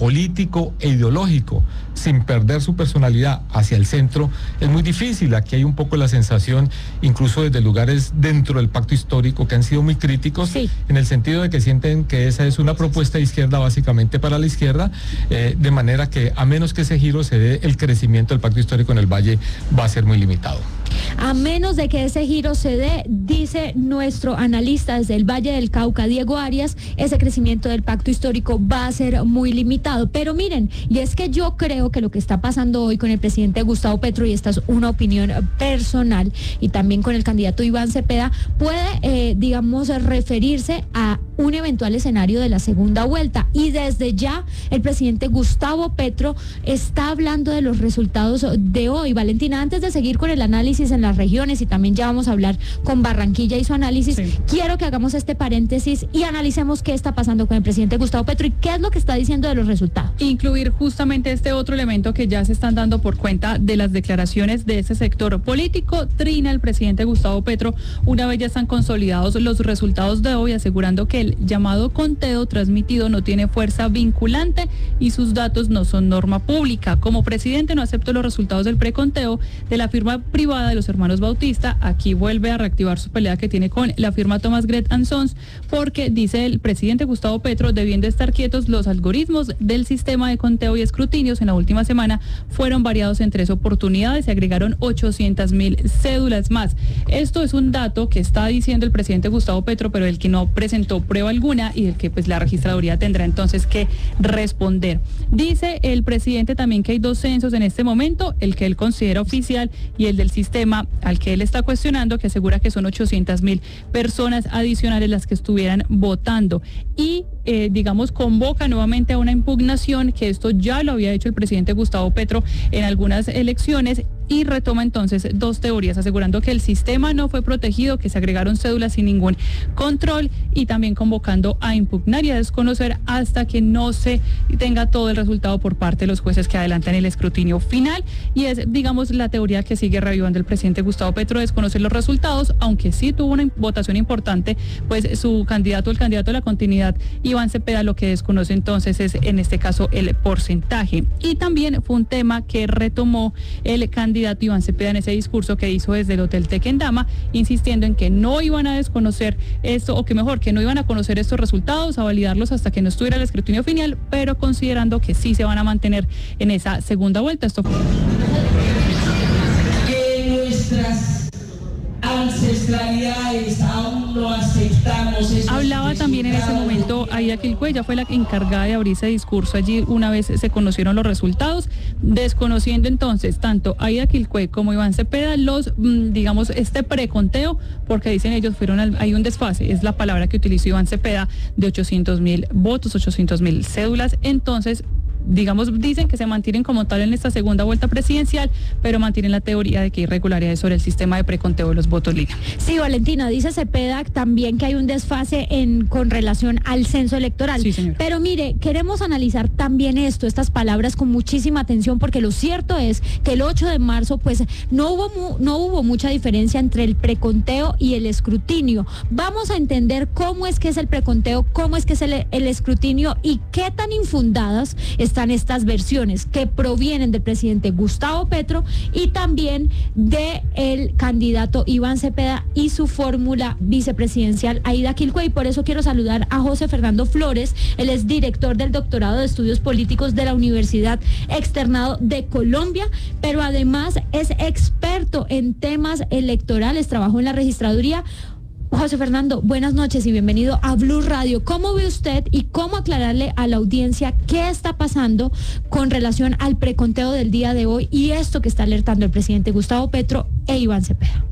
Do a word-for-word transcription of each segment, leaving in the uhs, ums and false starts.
político e ideológico, sin perder su personalidad, hacia el centro, es muy difícil. Aquí hay un poco la sensación, incluso desde lugares dentro del pacto histórico, que han sido muy críticos, sí, en el sentido de que sienten que esa es una propuesta de izquierda básicamente para la izquierda, eh, de manera que a menos que ese giro se dé, el crecimiento del pacto histórico en el Valle va a ser muy limitado. A menos de que ese giro se dé, dice nuestro analista desde el Valle del Cauca, Diego Arias, ese crecimiento del pacto histórico va a ser muy limitado. Pero miren, y es que yo creo que lo que está pasando hoy con el presidente Gustavo Petro, y esta es una opinión personal, y también con el candidato Iván Cepeda, puede, eh, digamos, referirse a un eventual escenario de la segunda vuelta. Y desde ya el presidente Gustavo Petro está hablando de los resultados de hoy. Valentina, antes de seguir con el análisis en las regiones, y también ya vamos a hablar con Barranquilla y su análisis, sí, quiero que hagamos este paréntesis y analicemos qué está pasando con el presidente Gustavo Petro y qué es lo que está diciendo de los resultados. Incluir justamente este otro elemento que ya se están dando por cuenta de las declaraciones de ese sector político. Trina el presidente Gustavo Petro una vez ya están consolidados los resultados de hoy, asegurando que el llamado conteo transmitido no tiene fuerza vinculante y sus datos no son norma pública. Como presidente no acepto los resultados del preconteo de la firma privada de los hermanos Bautista. Aquí vuelve a reactivar su pelea que tiene con la firma Thomas Gret and Sons, porque dice el presidente Gustavo Petro, debiendo estar quietos, los algoritmos del sistema de conteo y escrutinios en la última semana fueron variados en tres oportunidades, se agregaron ochocientas mil cédulas más. Esto es un dato que está diciendo el presidente Gustavo Petro, pero el que no presentó prueba alguna y del que pues la registraduría tendrá entonces que responder. Dice el presidente también que hay dos censos en este momento, el que él considera oficial y el del sistema al que él está cuestionando, que asegura que son ochocientas mil personas adicionales las que estuvieran votando. Y eh, digamos, convoca nuevamente a una impugnación, que esto ya lo había hecho el presidente Gustavo Petro en algunas elecciones, y retoma entonces dos teorías, asegurando que el sistema no fue protegido, que se agregaron cédulas sin ningún control, y también convocando a impugnar y a desconocer hasta que no se tenga todo el resultado por parte de los jueces que adelantan el escrutinio final. Y es, digamos, la teoría que sigue reavivando el presidente Gustavo Petro, desconocer los resultados, aunque sí tuvo una votación importante, pues su candidato, el candidato de la continuidad, Iván Cepeda, lo que desconoce entonces es, en este caso, el porcentaje. Y también fue un tema que retomó el candidato Iván Cepeda en ese discurso que hizo desde el Hotel Tequendama, insistiendo en que no iban a desconocer esto, o que mejor, que no iban a conocer estos resultados, a validarlos hasta que no estuviera el escrutinio final, pero considerando que sí se van a mantener en esa segunda vuelta. Esto fue... Que nuestras ancestralidades aún no aceptamos. Hablaba también en ese momento Aida Quilcue, ella fue la encargada de abrir ese discurso allí una vez se conocieron los resultados, desconociendo entonces tanto Aida Quilcue como Iván Cepeda los, digamos, este preconteo, porque dicen ellos fueron, al, hay un desfase, es la palabra que utilizó Iván Cepeda, de ochocientos mil votos, ochocientos mil cédulas. Entonces, digamos, dicen que se mantienen como tal en esta segunda vuelta presidencial, pero mantienen la teoría de que hay irregularidades sobre el sistema de preconteo de los votos línea. Sí, Valentina, dice Cepeda también que hay un desfase en con relación al censo electoral. Sí, señor. Pero mire, queremos analizar también esto, estas palabras con muchísima atención, porque lo cierto es que el ocho de marzo, pues, no hubo, mu, no hubo mucha diferencia entre el preconteo y el escrutinio. Vamos a entender cómo es que es el preconteo, cómo es que es el, el escrutinio y qué tan infundadas están estas versiones que provienen del presidente Gustavo Petro y también del candidato Iván Cepeda y su fórmula vicepresidencial Aida Quilcue. Y por eso quiero saludar a José Fernando Flores, él es director del doctorado de estudios políticos de la Universidad Externado de Colombia, pero además es experto en temas electorales, trabajó en la registraduría. José Fernando, buenas noches y bienvenido a Blue Radio. ¿Cómo ve usted y cómo aclararle a la audiencia qué está pasando con relación al preconteo del día de hoy y esto que está alertando el presidente Gustavo Petro e Iván Cepeda?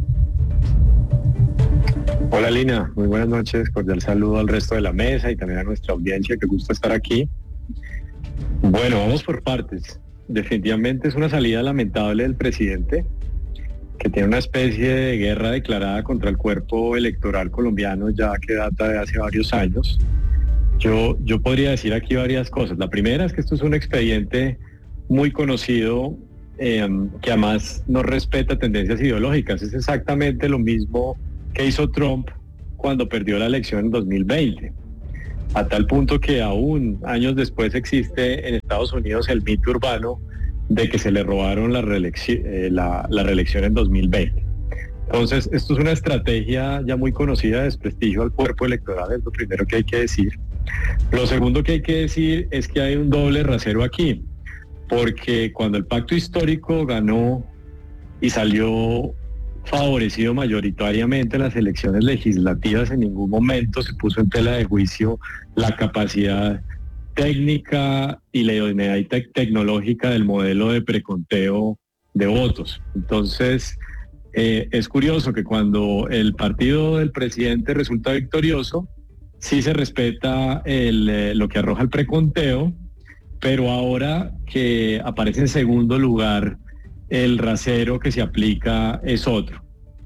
Hola Lina, muy buenas noches, cordial saludo al resto de la mesa y también a nuestra audiencia, qué gusto estar aquí. Bueno, vamos por partes. Definitivamente es una salida lamentable del presidente, que tiene una especie de guerra declarada contra el cuerpo electoral colombiano ya que data de hace varios años. Yo, yo podría decir aquí varias cosas. La primera es que esto es un expediente muy conocido, eh, que además no respeta tendencias ideológicas. Es exactamente lo mismo que hizo Trump cuando perdió la elección en dos mil veinte. A tal punto que aún años después existe en Estados Unidos el mito urbano de que se le robaron la reelección, eh, la, la reelección en dos mil veinte. Entonces, esto es una estrategia ya muy conocida de desprestigio al cuerpo electoral, es lo primero que hay que decir. Lo segundo que hay que decir es que hay un doble rasero aquí, porque cuando el pacto histórico ganó y salió favorecido mayoritariamente en las elecciones legislativas, en ningún momento se puso en tela de juicio la capacidad técnica y la idoneidad te- tecnológica del modelo de preconteo de votos. Entonces, eh, es curioso que cuando el partido del presidente resulta victorioso, sí se respeta el, eh, lo que arroja el preconteo, pero ahora que aparece en segundo lugar, el rasero que se aplica es otro.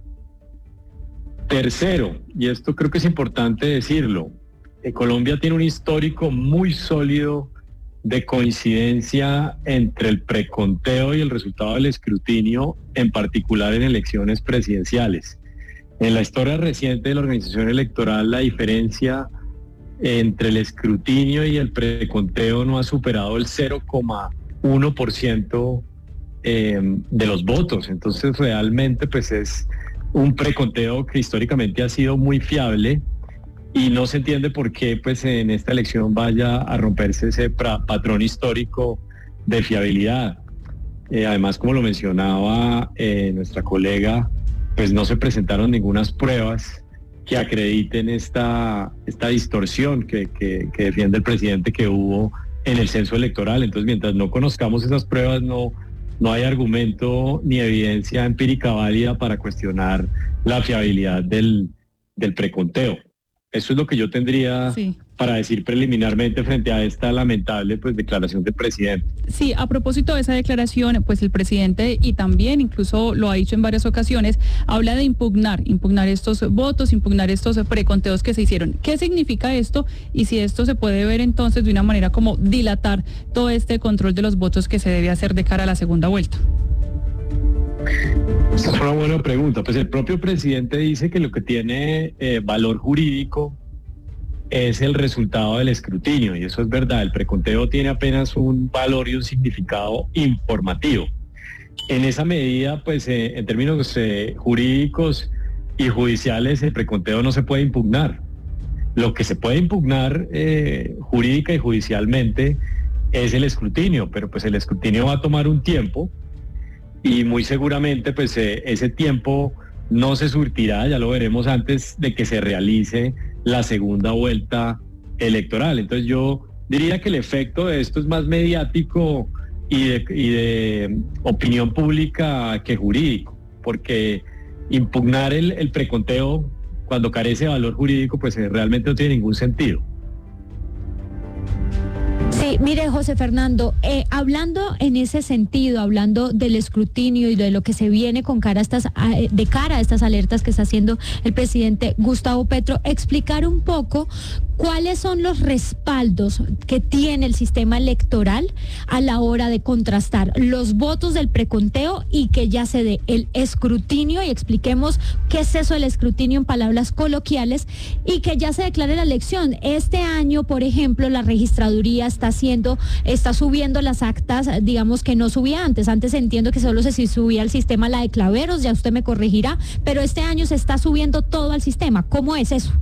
Tercero, y esto creo que es importante decirlo, eh, Colombia tiene un histórico muy sólido de coincidencia entre el preconteo y el resultado del escrutinio, en particular en elecciones presidenciales. En la historia reciente de la organización electoral, la diferencia entre el escrutinio y el preconteo no ha superado el cero coma uno por ciento eh, de los votos. Entonces, realmente, pues es un preconteo que históricamente ha sido muy fiable y no se entiende por qué, pues, en esta elección vaya a romperse ese pra- patrón histórico de fiabilidad. Eh, además, como lo mencionaba eh, nuestra colega, pues no se presentaron ningunas pruebas que acrediten esta, esta distorsión que, que, que defiende el presidente que hubo en el censo electoral. Entonces, mientras no conozcamos esas pruebas, no, no hay argumento ni evidencia empírica válida para cuestionar la fiabilidad del, del preconteo. Eso es lo que yo tendría sí. para decir preliminarmente frente a esta lamentable pues declaración del presidente. Sí, a propósito de esa declaración, pues el presidente, y también incluso lo ha dicho en varias ocasiones, habla de impugnar, impugnar estos votos, impugnar estos preconteos que se hicieron. ¿Qué significa esto? Y si esto se puede ver entonces de una manera como dilatar todo este control de los votos que se debe hacer de cara a la segunda vuelta. Esa es una buena pregunta. Pues el propio presidente dice que lo que tiene eh, valor jurídico es el resultado del escrutinio, y eso es verdad. El preconteo tiene apenas un valor y un significado informativo. En esa medida, pues eh, en términos eh, jurídicos y judiciales, el preconteo no se puede impugnar. Lo que se puede impugnar eh, jurídica y judicialmente es el escrutinio, pero pues el escrutinio va a tomar un tiempo. Y muy seguramente pues eh, ese tiempo no se surtirá, ya lo veremos antes de que se realice la segunda vuelta electoral. Entonces yo diría que el efecto de esto es más mediático y de, y de opinión pública que jurídico, porque impugnar el, el preconteo cuando carece de valor jurídico pues eh, realmente no tiene ningún sentido. Sí, mire, José Fernando, eh, hablando en ese sentido, hablando del escrutinio y de lo que se viene con cara a estas, de cara a estas alertas que está haciendo el presidente Gustavo Petro, explicar un poco cuáles son los respaldos que tiene el sistema electoral a la hora de contrastar los votos del preconteo y que ya se dé el escrutinio, y expliquemos qué es eso del escrutinio en palabras coloquiales, y que ya se declare la elección. Este año, por ejemplo, la registraduría está haciendo, está subiendo las actas, digamos que no subía antes. Antes entiendo que solo se subía al sistema la de claveros, ya usted me corregirá, pero este año se está subiendo todo al sistema. ¿Cómo es eso?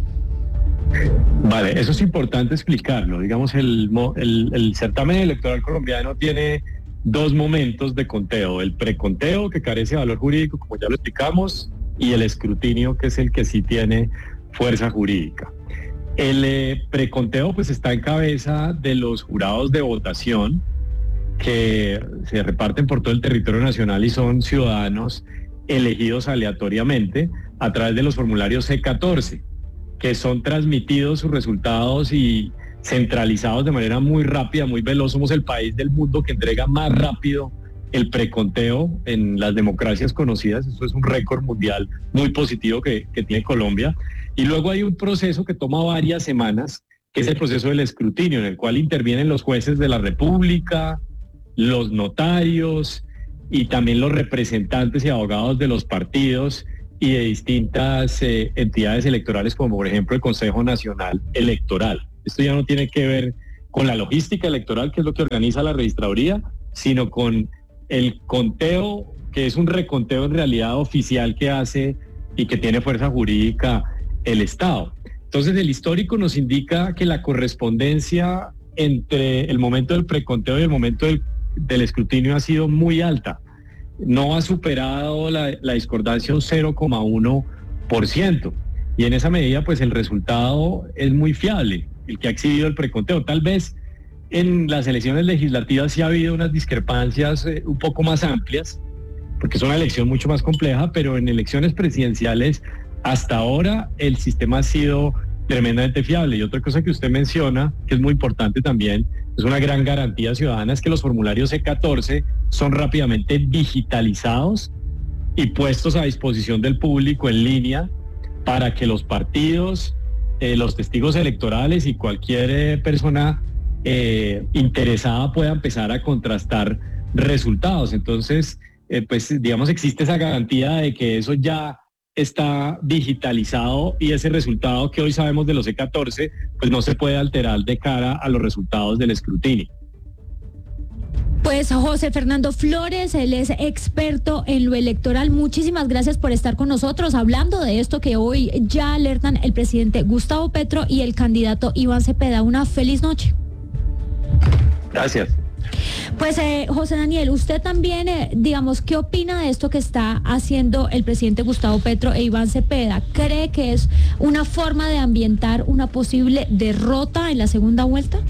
Vale, eso es importante explicarlo. Digamos, el, el, el certamen electoral colombiano tiene dos momentos de conteo: el preconteo, que carece de valor jurídico, como ya lo explicamos, y el escrutinio, que es el que sí tiene fuerza jurídica. El eh, preconteo pues está en cabeza de los jurados de votación, que se reparten por todo el territorio nacional y son ciudadanos elegidos aleatoriamente a través de los formularios C catorce, que son transmitidos sus resultados y centralizados de manera muy rápida, muy veloz. Somos el país del mundo que entrega más rápido el preconteo en las democracias conocidas. Eso es un récord mundial muy positivo que, que tiene Colombia. Y luego hay un proceso que toma varias semanas, que es el proceso del escrutinio, en el cual intervienen los jueces de la República, los notarios y también los representantes y abogados de los partidos y de distintas eh, entidades electorales, como por ejemplo el Consejo Nacional Electoral. Esto ya no tiene que ver con la logística electoral, que es lo que organiza la registraduría, sino con el conteo, que es un reconteo en realidad oficial que hace y que tiene fuerza jurídica el Estado. Entonces el histórico nos indica que la correspondencia entre el momento del preconteo y el momento del, del escrutinio ha sido muy alta. No ha superado la, la discordancia un cero coma uno por ciento. Y en esa medida, pues el resultado es muy fiable, el que ha exhibido el preconteo. Tal vez en las elecciones legislativas sí ha habido unas discrepancias eh, un poco más amplias, porque es una elección mucho más compleja, pero en elecciones presidenciales hasta ahora el sistema ha sido tremendamente fiable. Y otra cosa que usted menciona, que es muy importante también, es una gran garantía ciudadana, es que los formularios C catorce son rápidamente digitalizados y puestos a disposición del público en línea para que los partidos, eh, los testigos electorales y cualquier eh, persona eh, interesada pueda empezar a contrastar resultados. Entonces, eh, pues digamos, existe esa garantía de que eso ya está digitalizado y ese resultado que hoy sabemos de los C catorce, pues no se puede alterar de cara a los resultados del escrutinio. Pues José Fernando Flores, él es experto en lo electoral. Muchísimas gracias por estar con nosotros hablando de esto que hoy ya alertan el presidente Gustavo Petro y el candidato Iván Cepeda. Una feliz noche. Gracias. Pues eh, José Daniel, usted también, eh, digamos, ¿qué opina de esto que está haciendo el presidente Gustavo Petro e Iván Cepeda? ¿Cree que es una forma de ambientar una posible derrota en la segunda vuelta?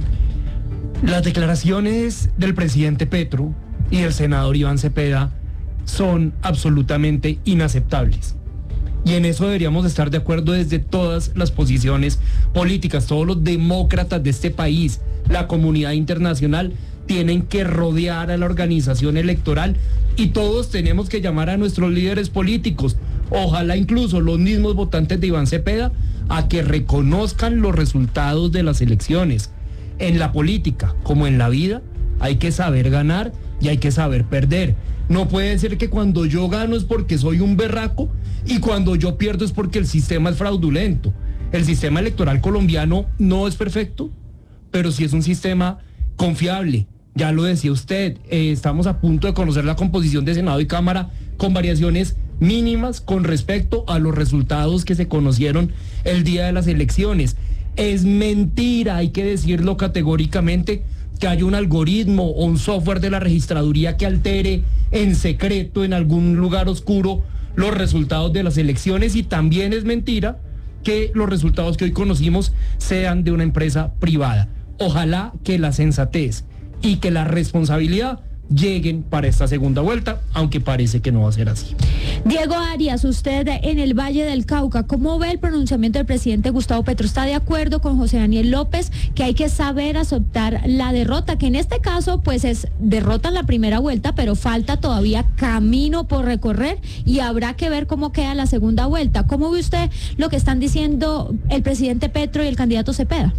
Las declaraciones del presidente Petro y del senador Iván Cepeda son absolutamente inaceptables. Y en eso deberíamos estar de acuerdo desde todas las posiciones políticas. Todos los demócratas de este país, la comunidad internacional, tienen que rodear a la organización electoral y todos tenemos que llamar a nuestros líderes políticos, ojalá incluso los mismos votantes de Iván Cepeda, a que reconozcan los resultados de las elecciones. En la política, como en la vida, hay que saber ganar y hay que saber perder. No puede ser que cuando yo gano es porque soy un berraco y cuando yo pierdo es porque el sistema es fraudulento. El sistema electoral colombiano no es perfecto, pero sí es un sistema confiable. Ya lo decía usted, eh, estamos a punto de conocer la composición de Senado y Cámara con variaciones mínimas con respecto a los resultados que se conocieron el día de las elecciones. Es mentira, hay que decirlo categóricamente, que haya un algoritmo o un software de la registraduría que altere en secreto en algún lugar oscuro los resultados de las elecciones, y también es mentira que los resultados que hoy conocimos sean de una empresa privada. Ojalá que la sensatez y que la responsabilidad lleguen para esta segunda vuelta, aunque parece que no va a ser así. Diego Arias, usted en el Valle del Cauca, ¿cómo ve el pronunciamiento del presidente Gustavo Petro? ¿Está de acuerdo con José Daniel López que hay que saber aceptar la derrota, que en este caso pues es derrota en la primera vuelta, pero falta todavía camino por recorrer y habrá que ver cómo queda la segunda vuelta? ¿Cómo ve usted lo que están diciendo el presidente Petro y el candidato Cepeda?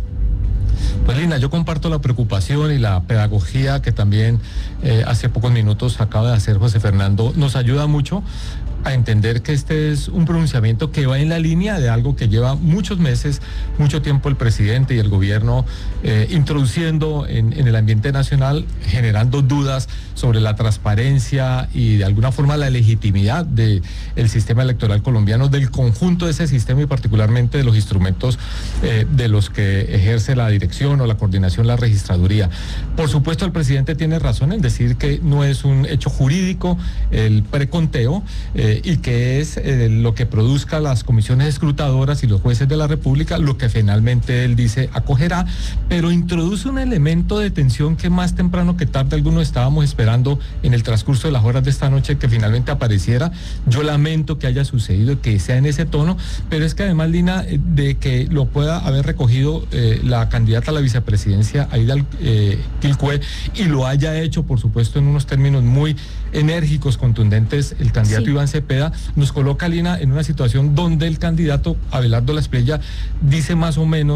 Pues Lina, yo comparto la preocupación y la pedagogía que también eh, hace pocos minutos acaba de hacer José Fernando. Nos ayuda mucho a entender que este es un pronunciamiento que va en la línea de algo que lleva muchos meses, mucho tiempo el presidente y el gobierno eh, introduciendo en, en el ambiente nacional, generando dudas sobre la transparencia y de alguna forma la legitimidad del sistema electoral colombiano, del conjunto de ese sistema y particularmente de los instrumentos eh, de los que ejerce la dirección o la coordinación, la registraduría. Por supuesto, el presidente tiene razón en decir que no es un hecho jurídico el preconteo, eh, y que es eh, lo que produzca las comisiones escrutadoras y los jueces de la República, lo que finalmente él dice acogerá, pero introduce un elemento de tensión que más temprano que tarde algunos estábamos esperando en el transcurso de las horas de esta noche que finalmente apareciera. Yo lamento que haya sucedido, que sea en ese tono, pero es que además, Lina, de que lo pueda haber recogido eh, la candidata a la vicepresidencia, Aida eh, Quilcue, y lo haya hecho, por supuesto, en unos términos muy enérgicos, contundentes, el candidato sí. Iván Cepeda, nos coloca, Lina, en una situación donde el candidato Abelardo Lasprilla dice más o menos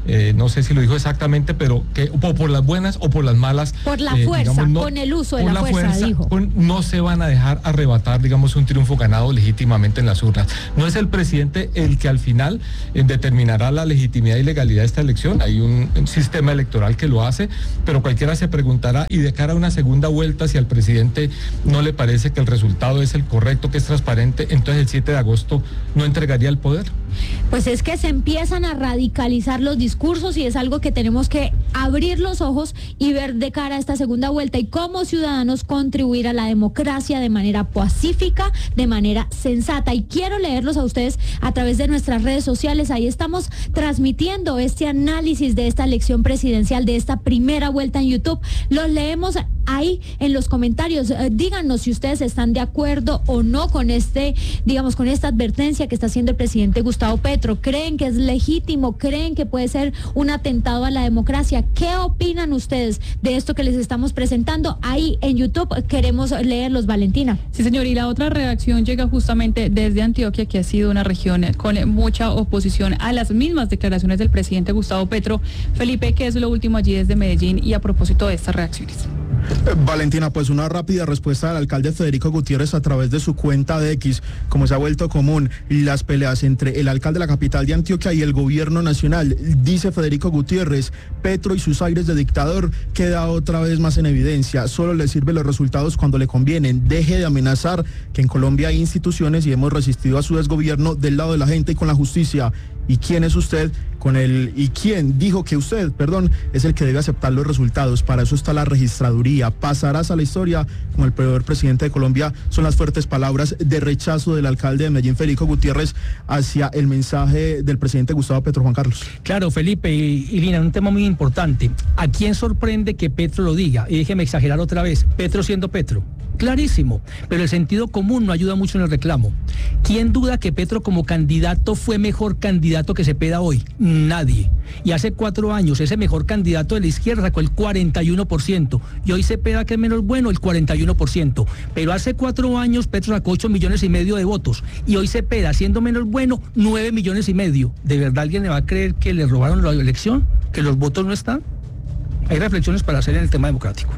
eh, no sé si lo dijo exactamente, pero que o por las buenas o por las malas. Por la eh, fuerza, digamos, no, con el uso de la, la fuerza, fuerza, dijo. Con, no se van a dejar arrebatar, digamos, un triunfo ganado legítimamente en las urnas. No es el presidente el que al final eh, determinará la legitimidad y legalidad de esta elección. Hay un, un sistema electoral que lo hace, pero cualquiera se preguntará, y de cara a una segunda vuelta, si al presidente no le parece que el resultado es el correcto, que es transparente, entonces el siete de agosto no entregaría el poder. Pues es que se empiezan a radicalizar los discursos y es algo que tenemos que abrir los ojos y ver de cara a esta segunda vuelta y como ciudadanos contribuir a la democracia de manera pacífica, de manera sensata. Y quiero leerlos a ustedes a través de nuestras redes sociales. Ahí estamos transmitiendo este análisis de esta elección presidencial, de esta primera vuelta en YouTube. Los leemos ahí en los comentarios. Eh, díganos si ustedes están de acuerdo o no con este, digamos, con esta advertencia que está haciendo el presidente Gustavo Petro. ¿Creen que es legítimo? ¿Creen que puede ser un atentado a la democracia? ¿Qué opinan ustedes de esto que les estamos presentando? Ahí en YouTube queremos leerlos, Valentina. Sí, señor, y la otra reacción llega justamente desde Antioquia, que ha sido una región con mucha oposición a las mismas declaraciones del presidente Gustavo Petro. Felipe, ¿qué es lo último allí desde Medellín y a propósito de estas reacciones? Valentina, pues una rápida respuesta del alcalde Federico Gutiérrez a través de su cuenta de X. Como se ha vuelto común las peleas entre el alcalde de la capital de Antioquia y el gobierno nacional, dice Federico Gutiérrez, Petro y sus aires de dictador queda otra vez más en evidencia. Solo le sirven los resultados cuando le convienen. Deje de amenazar, que en Colombia hay instituciones y hemos resistido a su desgobierno del lado de la gente y con la justicia. ¿Y quién es usted? Con el ¿y quién? Dijo que usted, perdón, es el que debe aceptar los resultados. Para eso está la registraduría. Pasarás a la historia como el peor presidente de Colombia. Son las fuertes palabras de rechazo del alcalde de Medellín, Federico Gutiérrez, hacia el mensaje del presidente Gustavo Petro. Juan Carlos. Claro, Felipe y, y Lina, un tema muy importante. ¿A quién sorprende que Petro lo diga? Y déjeme exagerar otra vez. Petro siendo Petro. Clarísimo, pero el sentido común no ayuda mucho en el reclamo. ¿Quién duda que Petro como candidato fue mejor candidato que Cepeda hoy? Nadie. Y hace cuatro años ese mejor candidato de la izquierda sacó el cuarenta y uno por ciento. Y hoy Cepeda, que es menos bueno, el cuarenta y uno por ciento. Pero hace cuatro años Petro sacó ocho millones y medio de votos. Y hoy Cepeda, siendo menos bueno, nueve millones y medio. ¿De verdad alguien le va a creer que le robaron la elección? ¿Que los votos no están? Hay reflexiones para hacer en el tema democrático.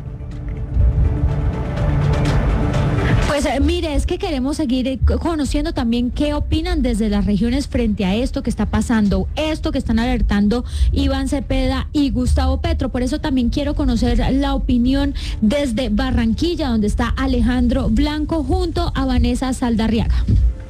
Pues mire, es que queremos seguir conociendo también qué opinan desde las regiones frente a esto que está pasando, esto que están alertando Iván Cepeda y Gustavo Petro. Por eso también quiero conocer la opinión desde Barranquilla, donde está Alejandro Blanco junto a Vanessa Saldarriaga.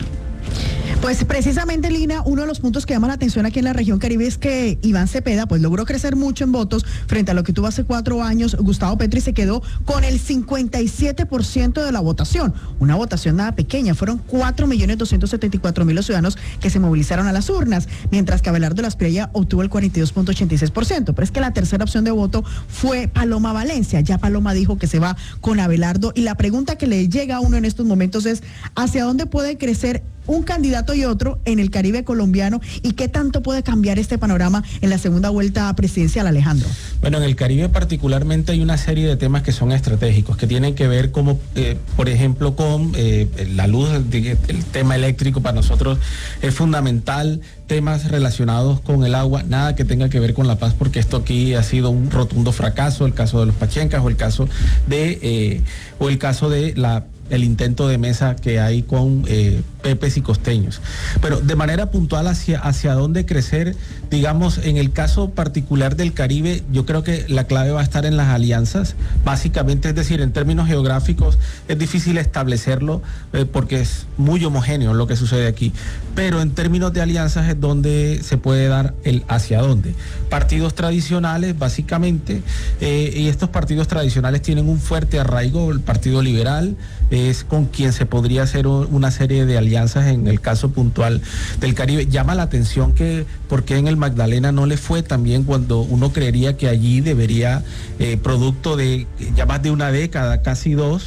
Pues precisamente, Lina, uno de los puntos que llama la atención aquí en la región Caribe es que Iván Cepeda pues logró crecer mucho en votos frente a lo que tuvo hace cuatro años Gustavo Petro y se quedó con el cincuenta y siete por ciento de la votación. Una votación nada pequeña, fueron cuatro millones doscientos setenta y cuatro mil los ciudadanos que se movilizaron a las urnas, mientras que Abelardo Lasprilla obtuvo el cuarenta y dos punto ochenta y seis por ciento. Pero es que la tercera opción de voto fue Paloma Valencia. Ya Paloma dijo que se va con Abelardo y la pregunta que le llega a uno en estos momentos es ¿hacia dónde puede crecer un candidato y otro en el Caribe colombiano y qué tanto puede cambiar este panorama en la segunda vuelta presidencial, Alejandro? Bueno, en el Caribe particularmente hay una serie de temas que son estratégicos, que tienen que ver como, eh, por ejemplo, con eh, la luz, el tema eléctrico para nosotros es fundamental, temas relacionados con el agua, nada que tenga que ver con la paz, porque esto aquí ha sido un rotundo fracaso, el caso de los Pachencas o el caso de, eh, o el caso de la el intento de mesa que hay con eh, pepes y costeños. Pero de manera puntual hacia, hacia dónde crecer, digamos, en el caso particular del Caribe, yo creo que la clave va a estar en las alianzas, básicamente, es decir, en términos geográficos es difícil establecerlo eh, porque es muy homogéneo lo que sucede aquí, pero en términos de alianzas es donde se puede dar el hacia dónde. Partidos tradicionales, básicamente, eh, y estos partidos tradicionales tienen un fuerte arraigo, el Partido Liberal, es con quien se podría hacer una serie de alianzas en el caso puntual del Caribe. Llama la atención que por qué en el Magdalena no le fue tan bien cuando uno creería que allí debería, eh, producto de ya más de una década, casi dos,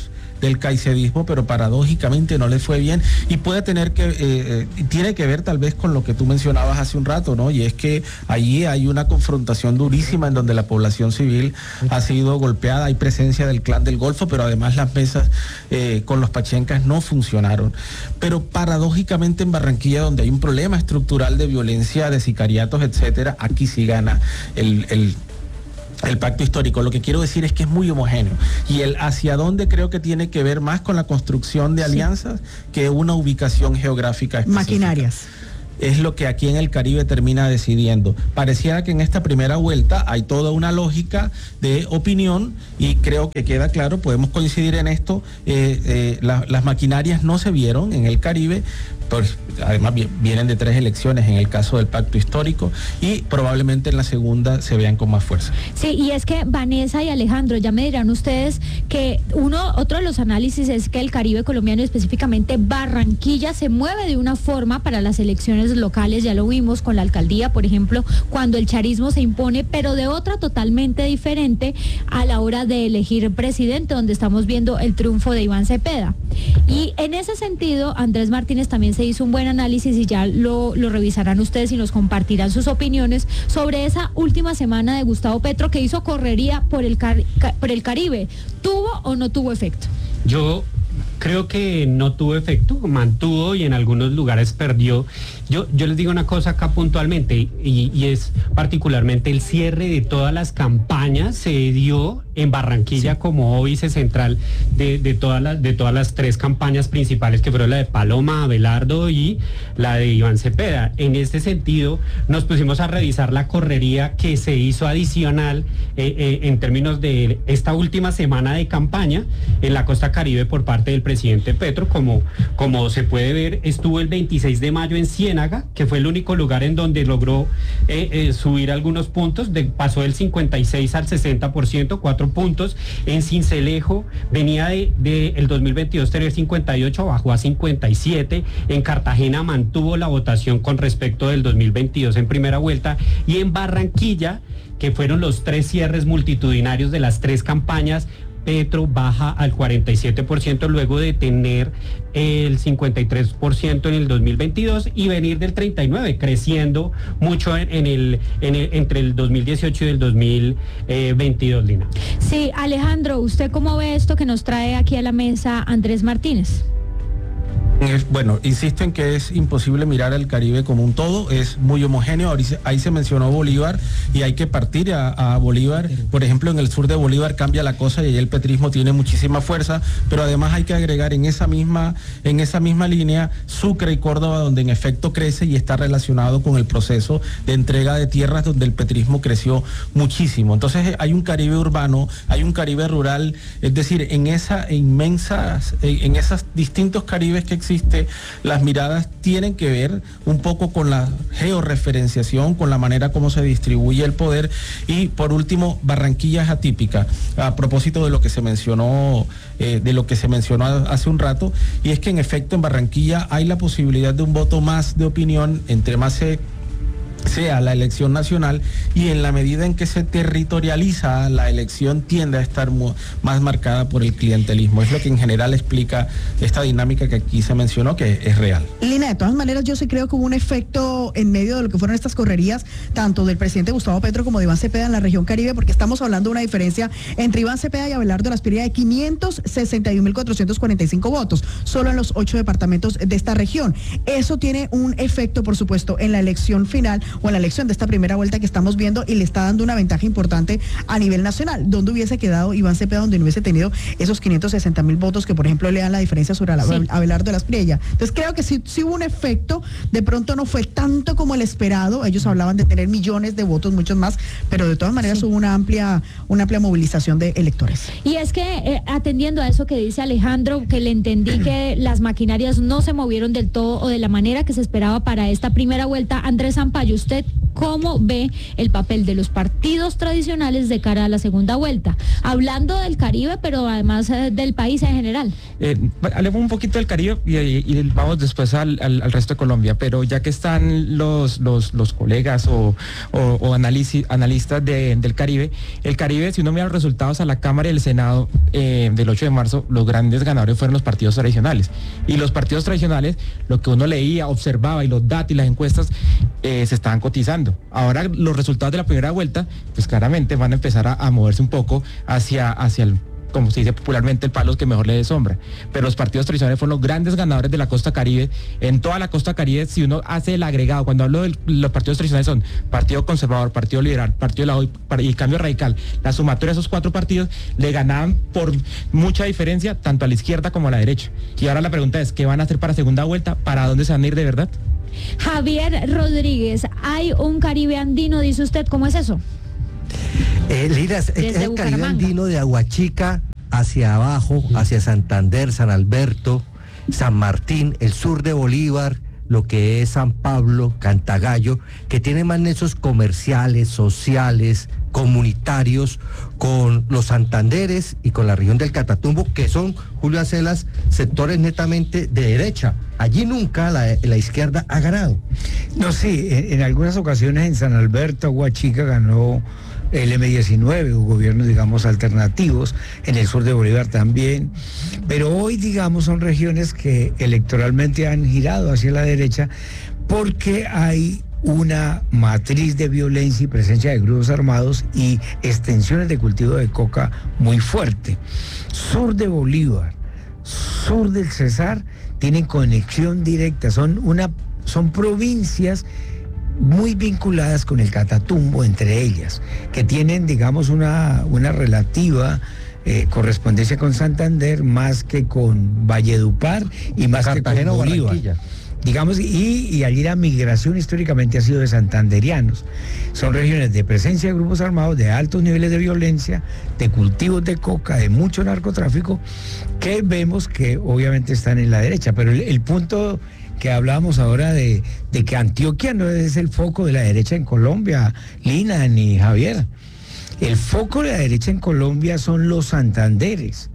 del caicevismo, pero paradójicamente no le fue bien y puede tener que, eh, eh, tiene que ver tal vez con lo que tú mencionabas hace un rato, ¿no? Y es que allí hay una confrontación durísima en donde la población civil ha sido golpeada, hay presencia del clan del Golfo, pero además las mesas eh, con los pachencas no funcionaron. Pero paradójicamente en Barranquilla, donde hay un problema estructural de violencia, de sicariatos, etcétera, aquí sí gana el, el el pacto histórico. Lo que quiero decir es que es muy homogéneo y el hacia dónde creo que tiene que ver más con la construcción de alianzas sí. que una ubicación geográfica específica. Maquinarias. Es lo que aquí en el Caribe termina decidiendo. Pareciera que en esta primera vuelta hay toda una lógica de opinión y creo que queda claro, podemos coincidir en esto, eh, eh, la, las maquinarias no se vieron en el Caribe, pues, además vienen de tres elecciones en el caso del pacto histórico y probablemente en la segunda se vean con más fuerza. Sí, y es que Vanessa y Alejandro, ya me dirán ustedes que uno, otro de los análisis es que el Caribe colombiano y específicamente Barranquilla se mueve de una forma para las elecciones locales, ya lo vimos con la alcaldía, por ejemplo, cuando el charismo se impone, pero de otra totalmente diferente a la hora de elegir presidente, donde estamos viendo el triunfo de Iván Cepeda. Y en ese sentido, Andrés Martínez también se hizo un buen análisis y ya lo, lo revisarán ustedes y nos compartirán sus opiniones sobre esa última semana de Gustavo Petro que hizo correría por el, car, por el Caribe. ¿Tuvo o no tuvo efecto? Yo creo que no tuvo efecto, mantuvo y en algunos lugares perdió. Yo, yo les digo una cosa acá puntualmente y, y es particularmente el cierre de todas las campañas se dio en Barranquilla sí. como óbice central de, de, todas las, de todas las tres campañas principales que fueron la de Paloma, Abelardo y la de Iván Cepeda. En este sentido nos pusimos a revisar la correría que se hizo adicional eh, eh, en términos de esta última semana de campaña en la costa Caribe por parte del presidente Petro. Como, como se puede ver, estuvo el veintiséis de mayo en Ciénaga, que fue el único lugar en donde logró eh, eh, subir algunos puntos, de, pasó del cincuenta y seis al sesenta por ciento, cuatro puntos. En Sincelejo venía de, de el dos mil veintidós tener cincuenta y ocho, bajó a cincuenta y siete. En Cartagena mantuvo la votación con respecto del dos mil veintidós en primera vuelta. Y en Barranquilla, que fueron los tres cierres multitudinarios de las tres campañas, Petro baja al cuarenta y siete por ciento luego de tener el cincuenta y tres por ciento en el dos mil veintidós y venir del treinta y nueve por ciento, creciendo mucho en, en el, en el entre el dos mil dieciocho y el dos mil veintidós, Lina. Sí, Alejandro, ¿usted cómo ve esto que nos trae aquí a la mesa Andrés Martínez? Bueno, insisto en que es imposible mirar al Caribe como un todo, es muy homogéneo. Ahí se mencionó Bolívar y hay que partir a, a Bolívar. Por ejemplo, en el sur de Bolívar cambia la cosa y ahí el petrismo tiene muchísima fuerza, pero además hay que agregar en esa misma, en esa misma línea Sucre y Córdoba, donde en efecto crece y está relacionado con el proceso de entrega de tierras donde el petrismo creció muchísimo. Entonces hay un Caribe urbano, hay un Caribe rural, es decir, en esa inmensa, en esos distintos Caribes que existen, las miradas tienen que ver un poco con la georreferenciación, con la manera como se distribuye el poder. Y por último, Barranquilla es atípica, a propósito de lo que se mencionó, eh, de lo que se mencionó hace un rato, y es que en efecto en Barranquilla hay la posibilidad de un voto más de opinión, entre más se sea la elección nacional, y en la medida en que se territorializa la elección tiende a estar mu- más marcada por el clientelismo. Es lo que en general explica esta dinámica que aquí se mencionó, que es real. Lina, de todas maneras yo sí creo que hubo un efecto en medio de lo que fueron estas correrías, tanto del presidente Gustavo Petro como de Iván Cepeda en la región Caribe, porque estamos hablando de una diferencia entre Iván Cepeda y Abelardo Lasprilla de quinientos sesenta y un mil cuatrocientos cuarenta y cinco votos, solo en los ocho departamentos de esta región. Eso tiene un efecto, por supuesto, en la elección final o en la elección de esta primera vuelta que estamos viendo, y le está dando una ventaja importante a nivel nacional. ¿Dónde hubiese quedado Iván Cepeda donde no hubiese tenido esos quinientos sesenta mil votos que, por ejemplo, le dan la diferencia sobre sí. Abelardo Lasprilla? Entonces creo que sí, sí hubo un efecto, de pronto no fue tanto como el esperado, ellos hablaban de tener millones de votos, muchos más, pero de todas maneras sí. hubo una amplia, una amplia movilización de electores. Y es que eh, atendiendo a eso que dice Alejandro, que le entendí que las maquinarias no se movieron del todo o de la manera que se esperaba para esta primera vuelta, Andrés Sampaio, ¿usted cómo ve el papel de los partidos tradicionales de cara a la segunda vuelta, hablando del Caribe, pero además eh, del país en general. Eh, hablemos un poquito del Caribe y, y, y vamos después al, al, al resto de Colombia, pero ya que están los, los, los colegas o, o, o analici, analistas de, del Caribe, el Caribe, si uno mira los resultados a la Cámara y el Senado eh, del ocho de marzo, los grandes ganadores fueron los partidos tradicionales. Y los partidos tradicionales, lo que uno leía, observaba y los datos y las encuestas eh, se estaban cotizando. Ahora los resultados de la primera vuelta, pues claramente van a empezar a, a moverse un poco hacia, hacia el, como se dice popularmente, el palo que mejor le dé sombra. Pero los partidos tradicionales fueron los grandes ganadores de la costa Caribe. En toda la costa Caribe, si uno hace el agregado, cuando hablo de los partidos tradicionales son Partido Conservador, Partido Liberal, Partido de la O I y Cambio Radical, la sumatoria de esos cuatro partidos le ganaban por mucha diferencia tanto a la izquierda como a la derecha. Y ahora la pregunta es, ¿qué van a hacer para segunda vuelta? ¿Para dónde se van a ir de verdad? Javier Rodríguez, hay un Caribe andino, dice usted, ¿cómo es eso? Eh, Lina, es el Caribe andino de Aguachica hacia abajo, hacia Santander, San Alberto, San Martín, el sur de Bolívar, lo que es San Pablo, Cantagallo, que tiene más nexos comerciales, sociales, comunitarios, con los Santanderes y con la región del Catatumbo, que son, Julio Acelas, sectores netamente de derecha. Allí nunca la, la izquierda ha ganado. No, sí, en, en algunas ocasiones en San Alberto, Aguachica ganó el eme diecinueve, o gobiernos, digamos, alternativos, en el sur de Bolívar también, pero hoy, digamos, son regiones que electoralmente han girado hacia la derecha porque hay una matriz de violencia y presencia de grupos armados y extensiones de cultivo de coca muy fuerte. Sur de Bolívar, sur del Cesar, tienen conexión directa, son, una, son provincias muy vinculadas con el Catatumbo, entre ellas, que tienen, digamos, una, una relativa eh, correspondencia con Santander más que con Valledupar y más Cartagena, que con Bolívar. Digamos, y, y allí la migración históricamente ha sido de santanderianos. Son regiones de presencia de grupos armados, de altos niveles de violencia, de cultivos de coca, de mucho narcotráfico, que vemos que obviamente están en la derecha. Pero el, el punto que hablábamos ahora de, de que Antioquia no es el foco de la derecha en Colombia, Lina ni Javier. El foco de la derecha en Colombia son los Santanderes.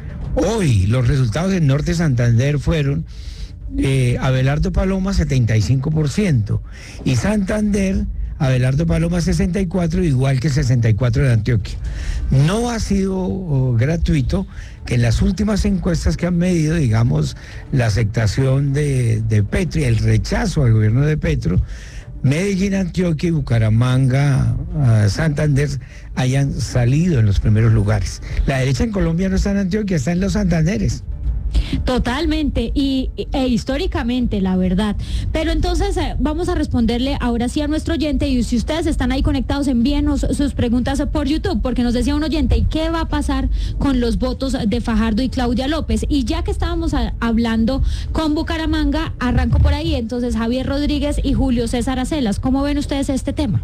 Hoy los resultados del norte de Santander fueron eh, Abelardo Paloma setenta y cinco por ciento y Santander, Abelardo Paloma sesenta y cuatro por ciento, igual que el sesenta y cuatro por ciento de Antioquia. No ha sido oh, gratuito que en las últimas encuestas que han medido, digamos, la aceptación de, de Petro y el rechazo al gobierno de Petro, Medellín, Antioquia y Bucaramanga, uh, Santander hayan salido en los primeros lugares. La derecha en Colombia no está en Antioquia, está en los Santanderes. Totalmente, y e, históricamente, la verdad. Pero entonces eh, vamos a responderle ahora sí a nuestro oyente, y si ustedes están ahí conectados, envíenos sus preguntas por YouTube, porque nos decía un oyente, ¿y qué va a pasar con los votos de Fajardo y Claudia López? Y ya que estábamos a, hablando con Bucaramanga, arranco por ahí. Entonces, Javier Rodríguez y Julio César Acelas, ¿cómo ven ustedes este tema?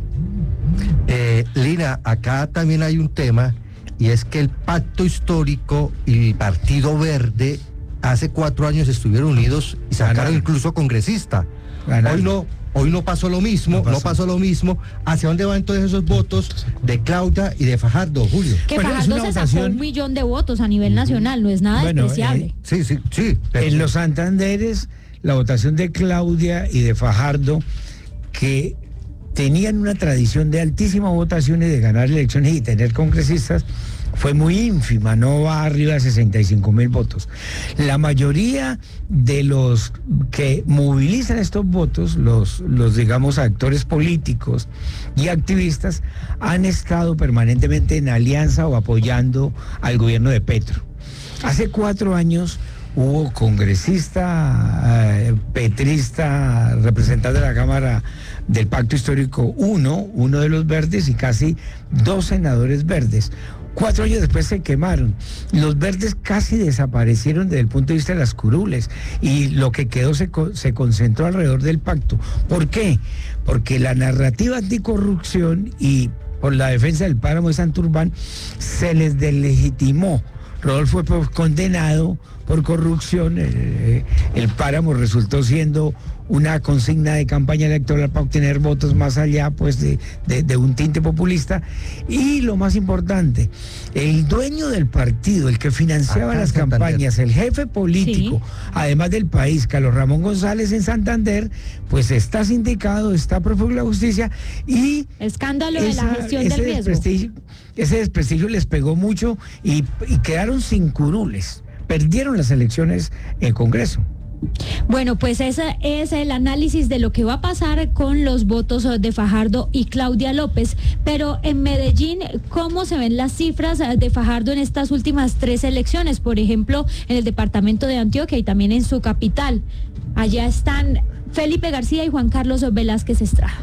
Eh, Lina, acá también hay un tema, y es que el pacto histórico y el Partido Verde hace cuatro años estuvieron unidos y sacaron Ganar. incluso congresista. Ganar. Hoy no, hoy no pasó lo mismo, no pasó. no pasó lo mismo. ¿Hacia dónde van entonces esos votos de Claudia y de Fajardo, Julio? Que bueno, Fajardo se votación... sacó un millón de votos a nivel nacional, no es nada bueno, despreciable. Eh, sí, sí, sí. Pero... En los Santanderes, la votación de Claudia y de Fajardo, que tenían una tradición de altísimas votaciones, de ganar elecciones y tener congresistas, fue muy ínfima, no va arriba de sesenta y cinco mil votos. La mayoría de los que movilizan estos votos, los, los digamos actores políticos y activistas, han estado permanentemente en alianza o apoyando al gobierno de Petro. Hace cuatro años hubo congresista, eh, petrista, representante de la Cámara del Pacto Histórico uno, uno de los verdes y casi dos senadores verdes. Cuatro años después se quemaron. Los verdes casi desaparecieron desde el punto de vista de las curules y lo que quedó se, se concentró alrededor del pacto. ¿Por qué? Porque la narrativa anticorrupción y por la defensa del páramo de Santurbán se les deslegitimó. Rodolfo fue condenado por corrupción, el, el páramo resultó siendo una consigna de campaña electoral para obtener votos más allá pues de, de, de un tinte populista. Y lo más importante, el dueño del partido, el que financiaba Acá las campañas, el jefe político, sí, además del país, Carlos Ramón González en Santander, pues está sindicado, está prófugo de la justicia y... Escándalo esa, de la gestión del riesgo. Desprestigio, ese desprestigio les pegó mucho y, y quedaron sin curules, perdieron las elecciones en Congreso. Bueno, pues ese es el análisis de lo que va a pasar con los votos de Fajardo y Claudia López. Pero en Medellín, ¿cómo se ven las cifras de Fajardo en estas últimas tres elecciones? Por ejemplo, en el departamento de Antioquia y también en su capital. Allá están Felipe García y Juan Carlos Velázquez Estrada.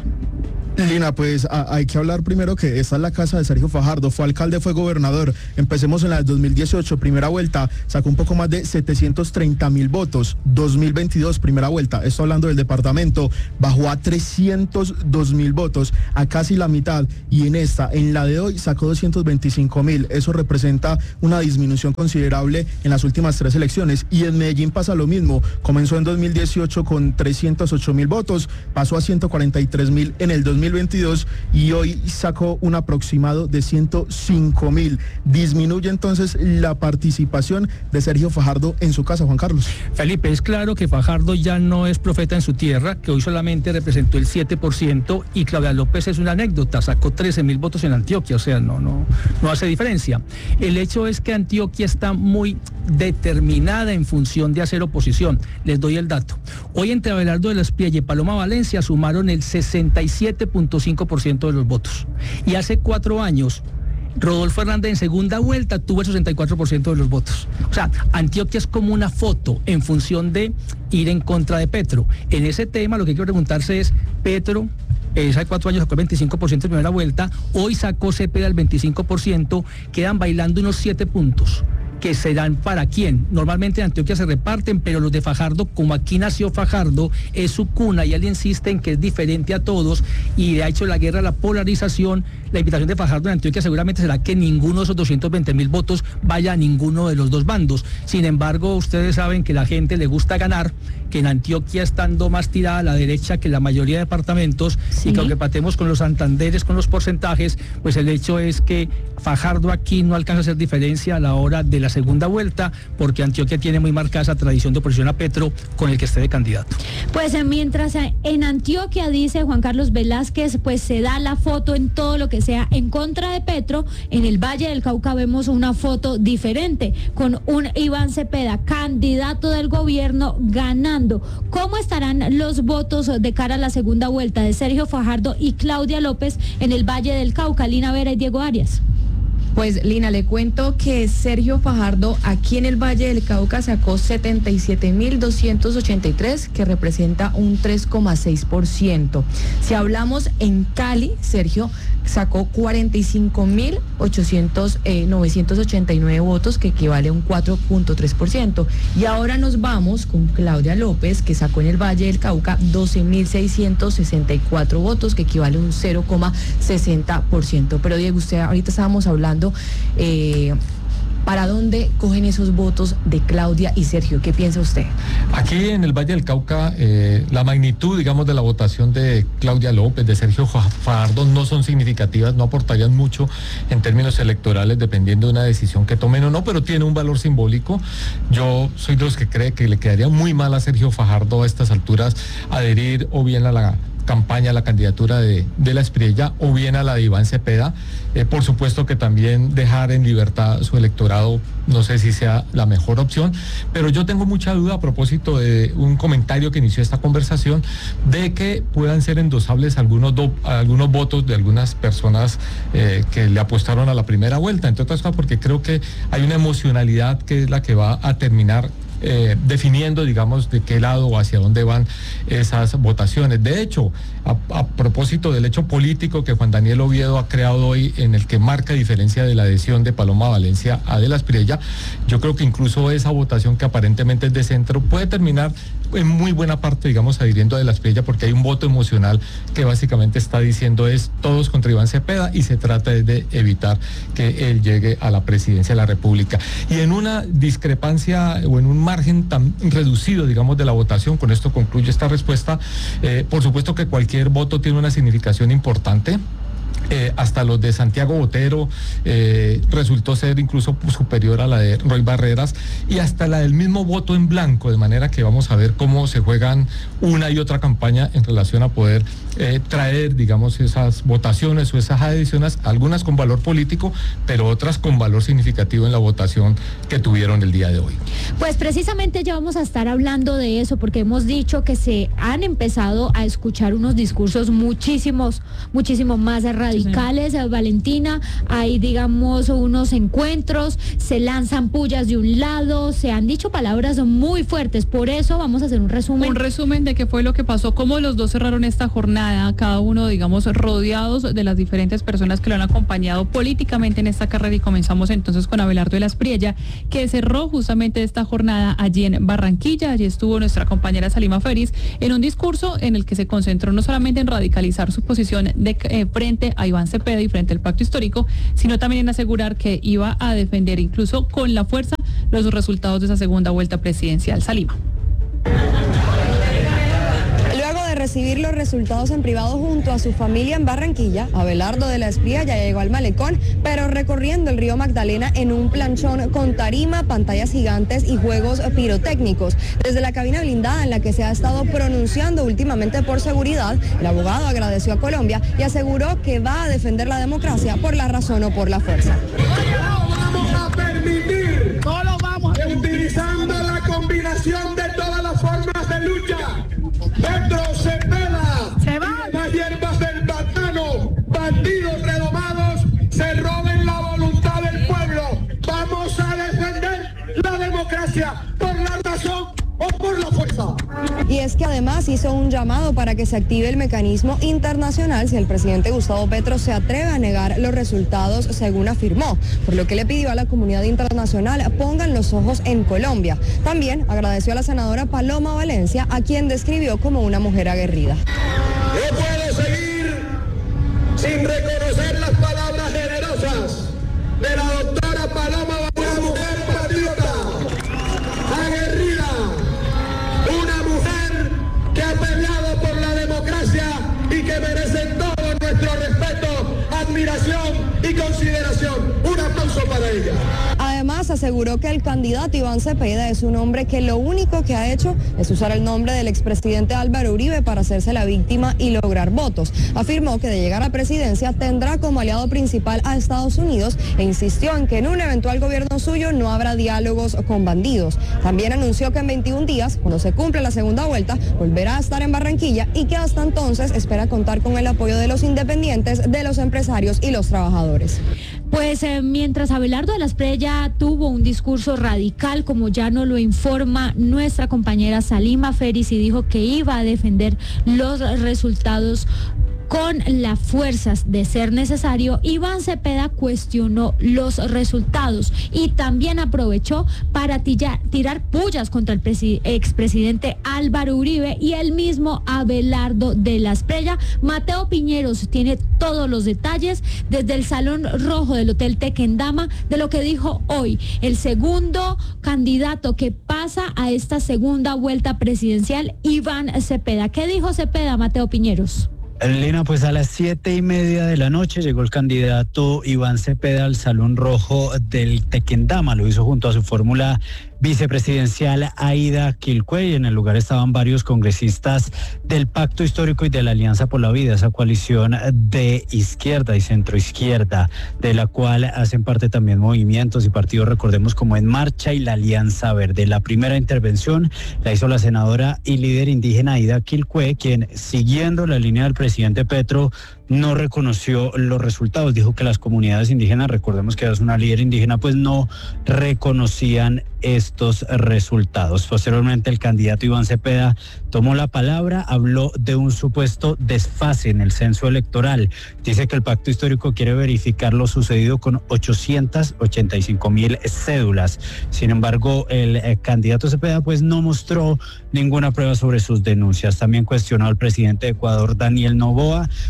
Lina, pues a, hay que hablar primero que esta es la casa de Sergio Fajardo, fue alcalde, fue gobernador, empecemos en la dos mil dieciocho, primera vuelta, sacó un poco más de setecientos treinta mil votos, dos mil veintidós, primera vuelta, esto hablando del departamento, bajó a trescientos dos mil votos, a casi la mitad, y en esta, en la de hoy, sacó doscientos veinticinco mil, eso representa una disminución considerable en las últimas tres elecciones, y en Medellín pasa lo mismo, comenzó en dos mil dieciocho con trescientos ocho mil votos, pasó a ciento cuarenta y tres mil en el dos mil veintidós y hoy sacó un aproximado de ciento cinco mil. Disminuye entonces la participación de Sergio Fajardo en su casa, Juan Carlos. Felipe, es claro que Fajardo ya no es profeta en su tierra, que hoy solamente representó el siete por ciento y Claudia López es una anécdota, sacó trece mil votos en Antioquia, o sea, no, no, no hace diferencia. El hecho es que Antioquia está muy determinada en función de hacer oposición. Les doy el dato. Hoy entre Abelardo de la Espriella y Paloma Valencia sumaron el sesenta y siete punto cinco por ciento de los votos. Y hace cuatro años, Rodolfo Hernández en segunda vuelta tuvo el sesenta y cuatro por ciento de los votos. O sea, Antioquia es como una foto en función de ir en contra de Petro. En ese tema lo que hay que preguntarse es, Petro... Eh, hace cuatro años sacó el veinticinco por ciento en primera vuelta, hoy sacó Cepeda el veinticinco por ciento, quedan bailando unos siete puntos. ¿Que serán para quién? Normalmente en Antioquia se reparten, pero los de Fajardo, como aquí nació Fajardo, es su cuna y él insiste en que es diferente a todos y ha hecho la guerra a la polarización. La invitación de Fajardo en Antioquia seguramente será que ninguno de esos doscientos veinte mil votos vaya a ninguno de los dos bandos. Sin embargo, ustedes saben que la gente le gusta ganar, que en Antioquia estando más tirada a la derecha que la mayoría de departamentos, sí, y que aunque patemos con los Santanderes, con los porcentajes, pues el hecho es que Fajardo aquí no alcanza a hacer diferencia a la hora de la segunda vuelta, porque Antioquia tiene muy marcada esa tradición de oposición a Petro con el que esté de candidato. Pues mientras en Antioquia, dice Juan Carlos Velázquez, pues se da la foto en todo lo que sea en contra de Petro, en el Valle del Cauca vemos una foto diferente, con un Iván Cepeda, candidato del gobierno, ganando. ¿Cómo estarán los votos de cara a la segunda vuelta de Sergio Fajardo y Claudia López en el Valle del Cauca? Lina Vera y Diego Arias. Pues Lina, le cuento que Sergio Fajardo aquí en el Valle del Cauca sacó setenta y siete mil doscientos ochenta y tres, que representa un tres coma seis por ciento. Si hablamos en Cali, Sergio sacó cuarenta y cinco mil novecientos ochenta y nueve votos, que equivale a un cuatro punto tres por ciento. Y ahora nos vamos con Claudia López, que sacó en el Valle del Cauca doce mil seiscientos sesenta y cuatro votos, que equivale a un cero coma sesenta por ciento. Pero Diego, usted ahorita estábamos hablando, eh, ¿para dónde cogen esos votos de Claudia y Sergio? ¿Qué piensa usted? Aquí en el Valle del Cauca, eh, la magnitud, digamos, de la votación de Claudia López, de Sergio Fajardo, no son significativas, no aportarían mucho en términos electorales, dependiendo de una decisión que tomen o no, pero tiene un valor simbólico. Yo soy de los que cree que le quedaría muy mal a Sergio Fajardo a estas alturas adherir o bien a la campaña, a la candidatura de, de la Espriella o bien a la de Iván Cepeda. Eh, por supuesto que también dejar en libertad su electorado no sé si sea la mejor opción, pero yo tengo mucha duda a propósito de un comentario que inició esta conversación de que puedan ser endosables algunos, do, algunos votos de algunas personas eh, que le apostaron a la primera vuelta, entre otras cosas porque creo que hay una emocionalidad que es la que va a terminar Eh, definiendo, digamos, de qué lado o hacia dónde van esas votaciones. De hecho, a, a propósito del hecho político que Juan Daniel Oviedo ha creado hoy, en el que marca diferencia de la adhesión de Paloma Valencia a de la Espriella, yo creo que incluso esa votación que aparentemente es de centro puede terminar en muy buena parte, digamos, adhiriendo a de la Espriella, porque hay un voto emocional que básicamente está diciendo es todos contra Iván Cepeda y se trata de evitar que él llegue a la presidencia de la República. Y en una discrepancia o en un margen tan reducido, digamos, de la votación. Con esto concluye esta respuesta. Eh, por supuesto que cualquier voto tiene una significación importante. Eh, hasta los de Santiago Botero eh, resultó ser incluso superior a la de Roy Barreras, y hasta la del mismo voto en blanco, de manera que vamos a ver cómo se juegan una y otra campaña en relación a poder eh, traer, digamos, esas votaciones o esas adiciones, algunas con valor político, pero otras con valor significativo en la votación que tuvieron el día de hoy. Pues precisamente ya vamos a estar hablando de eso, porque hemos dicho que se han empezado a escuchar unos discursos muchísimos, muchísimo más radicales. radicales, sí. Valentina, hay digamos unos encuentros, se lanzan pullas de un lado, se han dicho palabras muy fuertes, por eso vamos a hacer un resumen. Un resumen de qué fue lo que pasó, cómo los dos cerraron esta jornada, cada uno digamos rodeados de las diferentes personas que lo han acompañado políticamente en esta carrera, y comenzamos entonces con Abelardo de la Espriella, que cerró justamente esta jornada allí en Barranquilla. Allí estuvo nuestra compañera Salima Feris en un discurso en el que se concentró no solamente en radicalizar su posición de eh, frente a Iván Cepeda y frente al pacto histórico, sino también en asegurar que iba a defender incluso con la fuerza los resultados de esa segunda vuelta presidencial. Salima. Luego de recibir los resultados en privado junto a su familia en Barranquilla, Abelardo de la Espriella ya llegó al malecón, pero recorriendo el río Magdalena en un planchón con tarima, pantallas gigantes y juegos pirotécnicos. Desde la cabina blindada en la que se ha estado pronunciando últimamente por seguridad, el abogado agradeció a Colombia y aseguró que va a defender la democracia por la razón o por la fuerza. No vamos a permitir, no lo vamos a utilizando la combinación de todas las formas de lucha. Petro Cepeda, se va. Las hierbas del pantano, bandidos redomados, se roben la voluntad del pueblo. Vamos a defender la democracia por la razón o por la fuerza. Y es que además hizo un llamado para que se active el mecanismo internacional si el presidente Gustavo Petro se atreve a negar los resultados, según afirmó, por lo que le pidió a la comunidad internacional pongan los ojos en Colombia. También agradeció a la senadora Paloma Valencia, a quien describió como una mujer aguerrida. No puedo seguir sin reconocer las palabras generosas de la doctora Paloma Valencia, una mujer patriota, aguerrida, una mujer que ha peleado por la democracia y que merece todo nuestro respeto, admiración y consideración. Un aplauso para ella. Además, aseguró que el candidato Iván Cepeda es un hombre que lo único que ha hecho es usar el nombre del expresidente Álvaro Uribe para hacerse la víctima y lograr votos. Afirmó que de llegar a presidencia tendrá como aliado principal a Estados Unidos e insistió en que en un eventual gobierno suyo no habrá diálogos con bandidos. También anunció que en veintiún días, cuando se cumple la segunda vuelta, volverá a estar en Barranquilla y que hasta entonces espera contar con el apoyo de los independientes, de los empresarios y los trabajadores. Pues eh, mientras Abelardo de la Espriella tuvo un discurso radical, como ya nos lo informa nuestra compañera Salima Feris, y dijo que iba a defender los resultados con las fuerzas de ser necesario, Iván Cepeda cuestionó los resultados y también aprovechó para tilla, tirar pullas contra el expresidente Álvaro Uribe y el mismo Abelardo de la Espriella. Mateo Piñeros tiene todos los detalles desde el Salón Rojo del Hotel Tequendama de lo que dijo hoy el segundo candidato que pasa a esta segunda vuelta presidencial, Iván Cepeda. ¿Qué dijo Cepeda, Mateo Piñeros? Lina, pues a las siete y media de la noche llegó el candidato Iván Cepeda al Salón Rojo del Tequendama. Lo hizo junto a su fórmula vicepresidencial Aida Quilcue, y en el lugar estaban varios congresistas del Pacto Histórico y de la Alianza por la Vida, esa coalición de izquierda y centroizquierda, de la cual hacen parte también movimientos y partidos, recordemos, como En Marcha y la Alianza Verde. La primera intervención la hizo la senadora y líder indígena Aida Quilcue, quien, siguiendo la línea del presidente Petro, no reconoció los resultados. Dijo que las comunidades indígenas, recordemos que es una líder indígena, pues no reconocían estos resultados. Posteriormente, el candidato Iván Cepeda tomó la palabra, habló de un supuesto desfase en el censo electoral. Dice que el Pacto Histórico quiere verificar lo sucedido con ochocientas ochenta y cinco mil cédulas. Sin embargo, el eh, candidato Cepeda pues no mostró ninguna prueba sobre sus denuncias. También cuestionó al presidente de Ecuador, Daniel Noboa, por su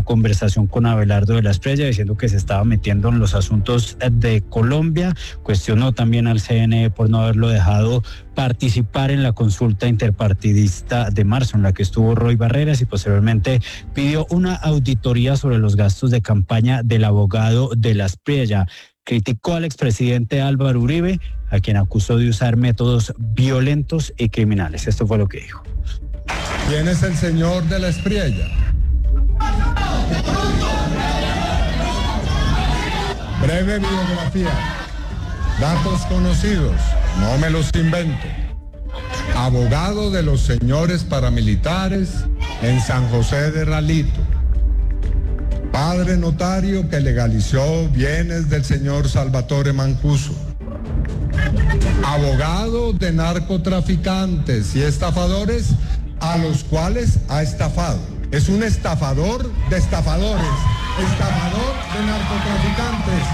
conversación con Abelardo de la Espriella, diciendo que se estaba metiendo en los asuntos de Colombia. Cuestionó también al C N E por no haberlo dejado participar en la consulta interpartidista de marzo, en la que estuvo Roy Barreras, y posteriormente pidió una auditoría sobre los gastos de campaña del abogado de la Espriella. Criticó al expresidente Álvaro Uribe, a quien acusó de usar métodos violentos y criminales. Esto fue lo que dijo. ¿Quién es el señor de la Espriella? Breve biografía. Datos conocidos, no me los invento. Abogado de los señores paramilitares en San José de Ralito. Padre notario que legalizó bienes del señor Salvatore Mancuso. Abogado de narcotraficantes y estafadores a los cuales ha estafado. Es un estafador de estafadores, estafador de narcotraficantes.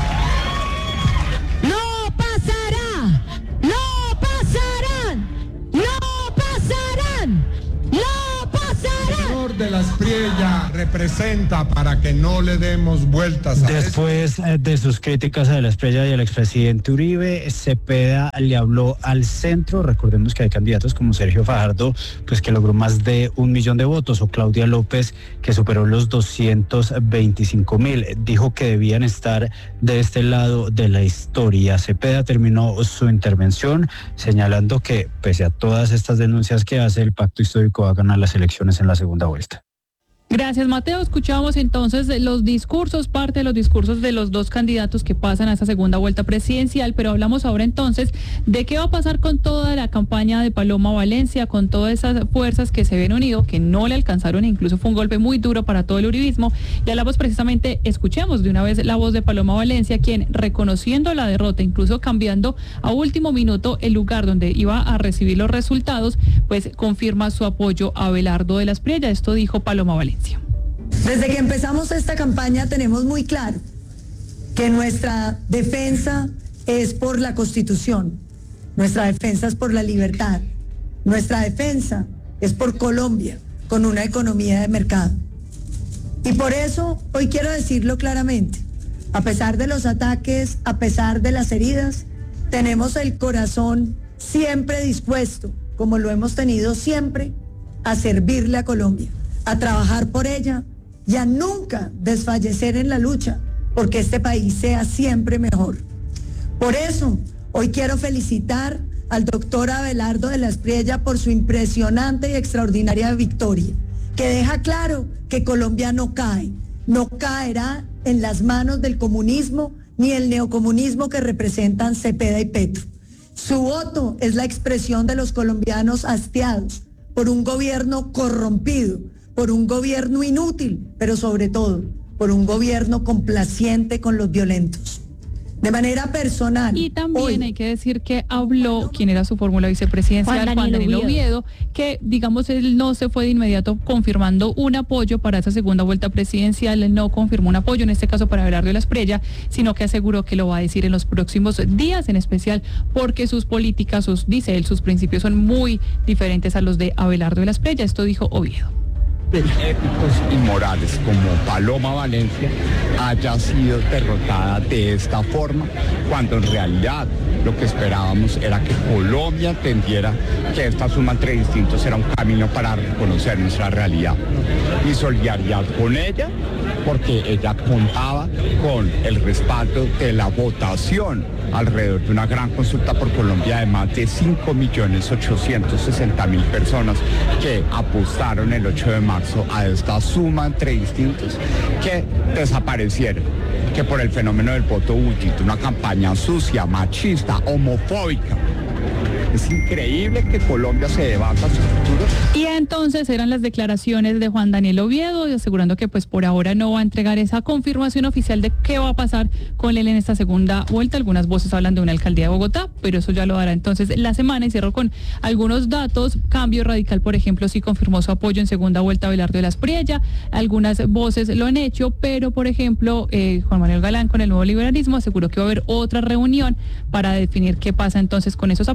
¡No pasará! ¡No pasarán! ¡No pasarán! ¡No pasarán! El señor de la Espriella representa para que no le demos vueltas a Después esto. de sus críticas a de la Espriella y al expresidente Uribe, Cepeda le habló al centro. Recordemos que hay candidatos como Sergio Fajardo, pues que logró más de un millón de votos, o Claudia López, que superó los doscientos veinticinco mil. Dijo que debían estar de este lado de la historia. Cepeda terminó su intervención señalando que, pese a todas estas denuncias que hace, el pacto histórico va a ganar las elecciones en la segunda vuelta. Gracias, Mateo. Escuchamos entonces los discursos, parte de los discursos de los dos candidatos que pasan a esa segunda vuelta presidencial, pero hablamos ahora entonces de qué va a pasar con toda la campaña de Paloma Valencia, con todas esas fuerzas que se ven unidos, que no le alcanzaron, incluso fue un golpe muy duro para todo el uribismo. Y hablamos precisamente, escuchemos de una vez la voz de Paloma Valencia, quien, reconociendo la derrota, incluso cambiando a último minuto el lugar donde iba a recibir los resultados, pues confirma su apoyo a Abelardo de la Espriella. Esto dijo Paloma Valencia. Desde que empezamos esta campaña tenemos muy claro que nuestra defensa es por la Constitución, nuestra defensa es por la libertad, nuestra defensa es por Colombia, con una economía de mercado. Y por eso hoy quiero decirlo claramente, a pesar de los ataques, a pesar de las heridas, tenemos el corazón siempre dispuesto, como lo hemos tenido siempre, a servirle a Colombia, a trabajar por ella y a nunca desfallecer en la lucha porque este país sea siempre mejor. Por eso, hoy quiero felicitar al doctor Abelardo de la Espriella por su impresionante y extraordinaria victoria, que deja claro que Colombia no cae, no caerá en las manos del comunismo ni el neocomunismo que representan Cepeda y Petro. Su voto es la expresión de los colombianos hastiados por un gobierno corrompido, por un gobierno inútil, pero sobre todo por un gobierno complaciente con los violentos. De manera personal. Y también hoy, hay que decir que habló quien era su fórmula vicepresidencial, Juan Daniel, Juan Daniel Oviedo. Oviedo, que digamos él no se fue de inmediato confirmando un apoyo para esa segunda vuelta presidencial, él no confirmó un apoyo, en este caso para Abelardo de la Espriella, sino que aseguró que lo va a decir en los próximos días, en especial porque sus políticas, sus, dice él, sus principios son muy diferentes a los de Abelardo de la Espriella. Esto dijo Oviedo. Éticos y morales como Paloma Valencia haya sido derrotada de esta forma, cuando en realidad lo que esperábamos era que Colombia entendiera que esta suma entre distintos era un camino para reconocer nuestra realidad. Mi solidaridad con ella, porque ella contaba con el respaldo de la votación alrededor de una gran consulta por Colombia de más de cinco millones ochocientos sesenta mil personas que apostaron el ocho de marzo a esta suma entre distintos que desaparecieron, que por el fenómeno del voto útil, una campaña sucia, machista, homofóbica. Es increíble que Colombia se debata su futuro. Y entonces eran las declaraciones de Juan Daniel Oviedo, asegurando que pues por ahora no va a entregar esa confirmación oficial de qué va a pasar con él en esta segunda vuelta. Algunas voces hablan de una alcaldía de Bogotá, pero eso ya lo dará entonces la semana. Y cierro con algunos datos. Cambio Radical, por ejemplo, sí confirmó su apoyo en segunda vuelta a Abelardo de la Espriella. Algunas voces lo han hecho, pero por ejemplo, eh, Juan Manuel Galán con el Nuevo Liberalismo aseguró que va a haber otra reunión para definir qué pasa entonces con esos apoyos y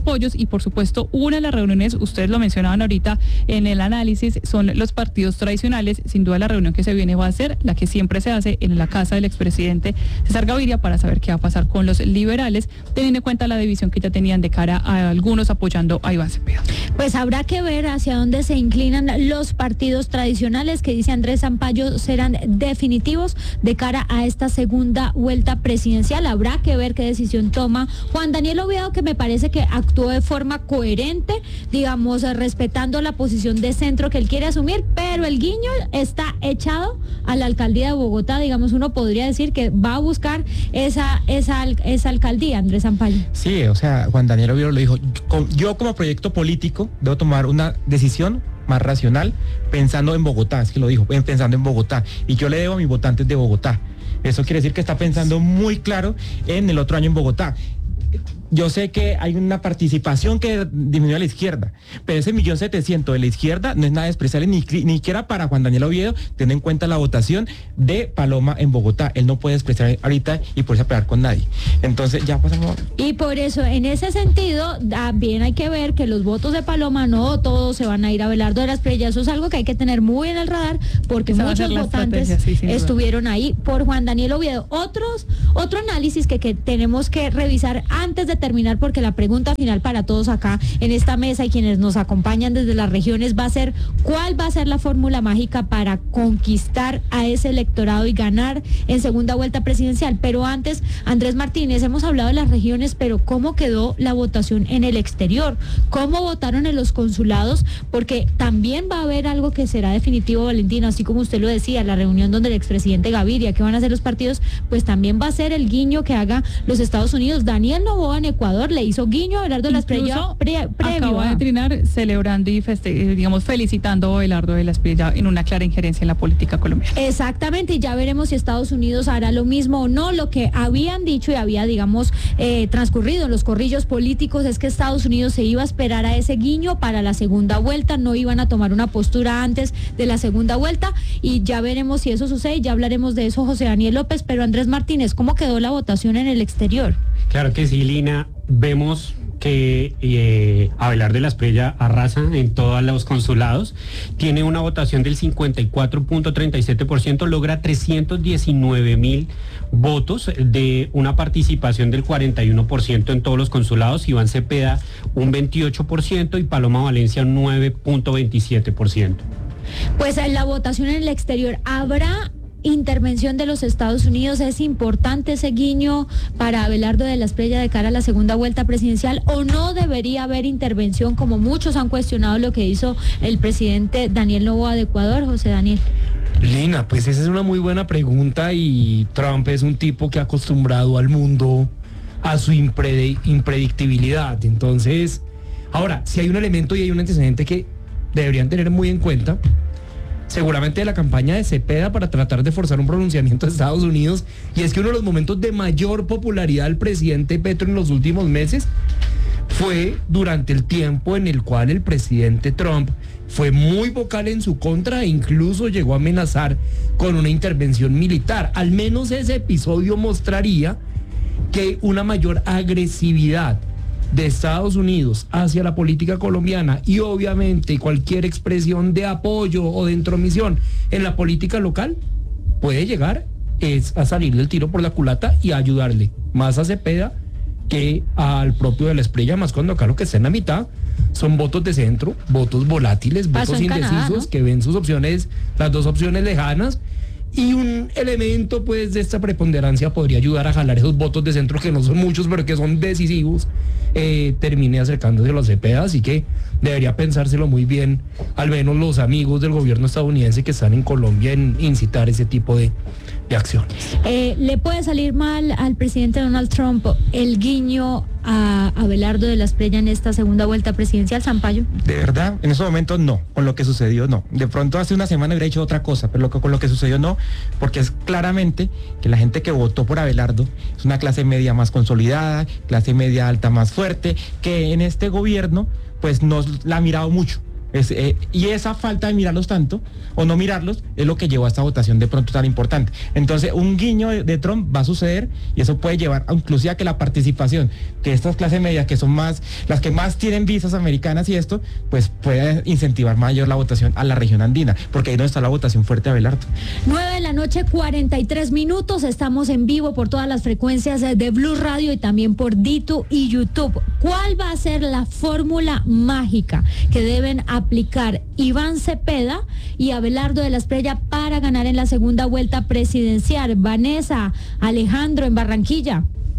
y por supuesto una de las reuniones, ustedes lo mencionaban ahorita en el análisis, son los partidos tradicionales. Sin duda la reunión que se viene va a ser la que siempre se hace en la casa del expresidente César Gaviria para saber qué va a pasar con los liberales, teniendo en cuenta la división que ya tenían de cara a algunos apoyando a Iván Cepeda. Pues habrá que ver hacia dónde se inclinan los partidos tradicionales que dice Andrés Sampaio serán definitivos de cara a esta segunda vuelta presidencial. Habrá que ver qué decisión toma Juan Daniel Oviedo, que me parece que actuó de forma coherente, digamos, respetando la posición de centro que él quiere asumir, pero el guiño está echado a la alcaldía de Bogotá. Digamos, uno podría decir que va a buscar esa, esa, esa alcaldía, Andrés Sampaio. Sí, o sea, Juan Daniel Oviedo lo dijo, yo como proyecto político debo tomar una decisión más racional pensando en Bogotá, es que lo dijo, pensando en Bogotá, y yo le debo a mis votantes de Bogotá. Eso quiere decir que está pensando muy claro en el otro año en Bogotá. Yo sé que hay una participación que disminuyó a la izquierda, pero ese millón setecientos de la izquierda no es nada despreciable ni, ni siquiera para Juan Daniel Oviedo, teniendo en cuenta la votación de Paloma en Bogotá. Él no puede despreciar ahorita y por eso pelear con nadie. Entonces ya pasamos. Y por eso, en ese sentido, también hay que ver que los votos de Paloma no todos se van a ir a Abelardo de la Espriella. Eso es algo que hay que tener muy en el radar, porque Esa muchos votantes sí, estuvieron ahí por Juan Daniel Oviedo. Otros, otro análisis que, que tenemos que revisar antes de terminar, porque la pregunta final para todos acá en esta mesa y quienes nos acompañan desde las regiones va a ser: ¿cuál va a ser la fórmula mágica para conquistar a ese electorado y ganar en segunda vuelta presidencial? Pero antes, Andrés Martínez, hemos hablado de las regiones, pero ¿cómo quedó la votación en el exterior? ¿Cómo votaron en los consulados? Porque también va a haber algo que será definitivo, Valentina, así como usted lo decía, la reunión donde el expresidente Gaviria, ¿qué van a hacer los partidos? Pues también va a ser el guiño que haga los Estados Unidos. Daniel Noboa en Ecuador le hizo guiño a Abelardo de la Espriella pre, previo. Acaba de trinar celebrando y feste, digamos felicitando a Abelardo de la Espriella en una clara injerencia en la política colombiana. Exactamente, y ya veremos si Estados Unidos hará lo mismo o no. Lo que habían dicho y había, digamos, eh, transcurrido en los corrillos políticos es que Estados Unidos se iba a esperar a ese guiño para la segunda vuelta, no iban a tomar una postura antes de la segunda vuelta, y ya veremos si eso sucede. Ya hablaremos de eso, José Daniel López. Pero Andrés Martínez, ¿cómo quedó la votación en el exterior? Claro que sí, Lina. Vemos que eh, Abelardo de la Espriella arrasa en todos los consulados, tiene una votación del cincuenta y cuatro punto treinta y siete por ciento, logra trescientos diecinueve mil votos de una participación del cuarenta y uno por ciento en todos los consulados. Iván Cepeda un veintiocho por ciento y Paloma Valencia un nueve punto veintisiete por ciento. Pues en la votación en el exterior, ¿habrá intervención de los Estados Unidos? ¿Es importante ese guiño para Abelardo de la Espriella de cara a la segunda vuelta presidencial, o no debería haber intervención, como muchos han cuestionado lo que hizo el presidente Daniel Noboa de Ecuador? José Daniel. Lina, pues esa es una muy buena pregunta, y Trump es un tipo que ha acostumbrado al mundo a su impred- impredictibilidad. Entonces, ahora, si hay un elemento y hay un antecedente que deberían tener muy en cuenta, seguramente de la campaña de Cepeda para tratar de forzar un pronunciamiento de Estados Unidos, y es que uno de los momentos de mayor popularidad del presidente Petro en los últimos meses fue durante el tiempo en el cual el presidente Trump fue muy vocal en su contra e incluso llegó a amenazar con una intervención militar. Al menos ese episodio mostraría que una mayor agresividad de Estados Unidos hacia la política colombiana, y obviamente cualquier expresión de apoyo o de intromisión en la política local, puede llegar es a salir del tiro por la culata y a ayudarle más a Cepeda que al propio de la Espriella, más cuando acá lo que está en la mitad son votos de centro, votos volátiles, votos indecisos, Canadá, ¿no?, que ven sus opciones, las dos opciones lejanas. Y un elemento pues de esta preponderancia podría ayudar a jalar esos votos de centro, que no son muchos pero que son decisivos, eh, termine acercándose a los Cepeda. Así que debería pensárselo muy bien, al menos los amigos del gobierno estadounidense que están en Colombia, en incitar ese tipo de, de acciones. Eh, ¿Le puede salir mal al presidente Donald Trump el guiño a Abelardo de la Espriella en esta segunda vuelta presidencial, Sampaio? De verdad, en esos momentos no, con lo que sucedió no. De pronto hace una semana hubiera hecho otra cosa, pero lo que, con lo que sucedió no, porque es claramente que la gente que votó por Abelardo es una clase media más consolidada, clase media alta más fuerte, que en este gobierno pues nos la ha mirado mucho. Es, eh, y esa falta de mirarlos tanto, o no mirarlos, es lo que llevó a esta votación de pronto tan importante. Entonces, un guiño de, de Trump va a suceder, y eso puede llevar a, inclusive a que la participación, que estas clases medias, que son más, las que más tienen visas americanas y esto, pues puede incentivar mayor la votación a la región andina, porque ahí donde está la votación fuerte, Abelardo. nueve de la noche, cuarenta y tres minutos, estamos en vivo por todas las frecuencias de Blue Radio y también por Ditu y YouTube. ¿Cuál va a ser la fórmula mágica que deben aplicar Iván Cepeda y Abelardo de la Espriella para ganar en la segunda vuelta presidencial? Vanessa, Alejandro, en Barranquilla.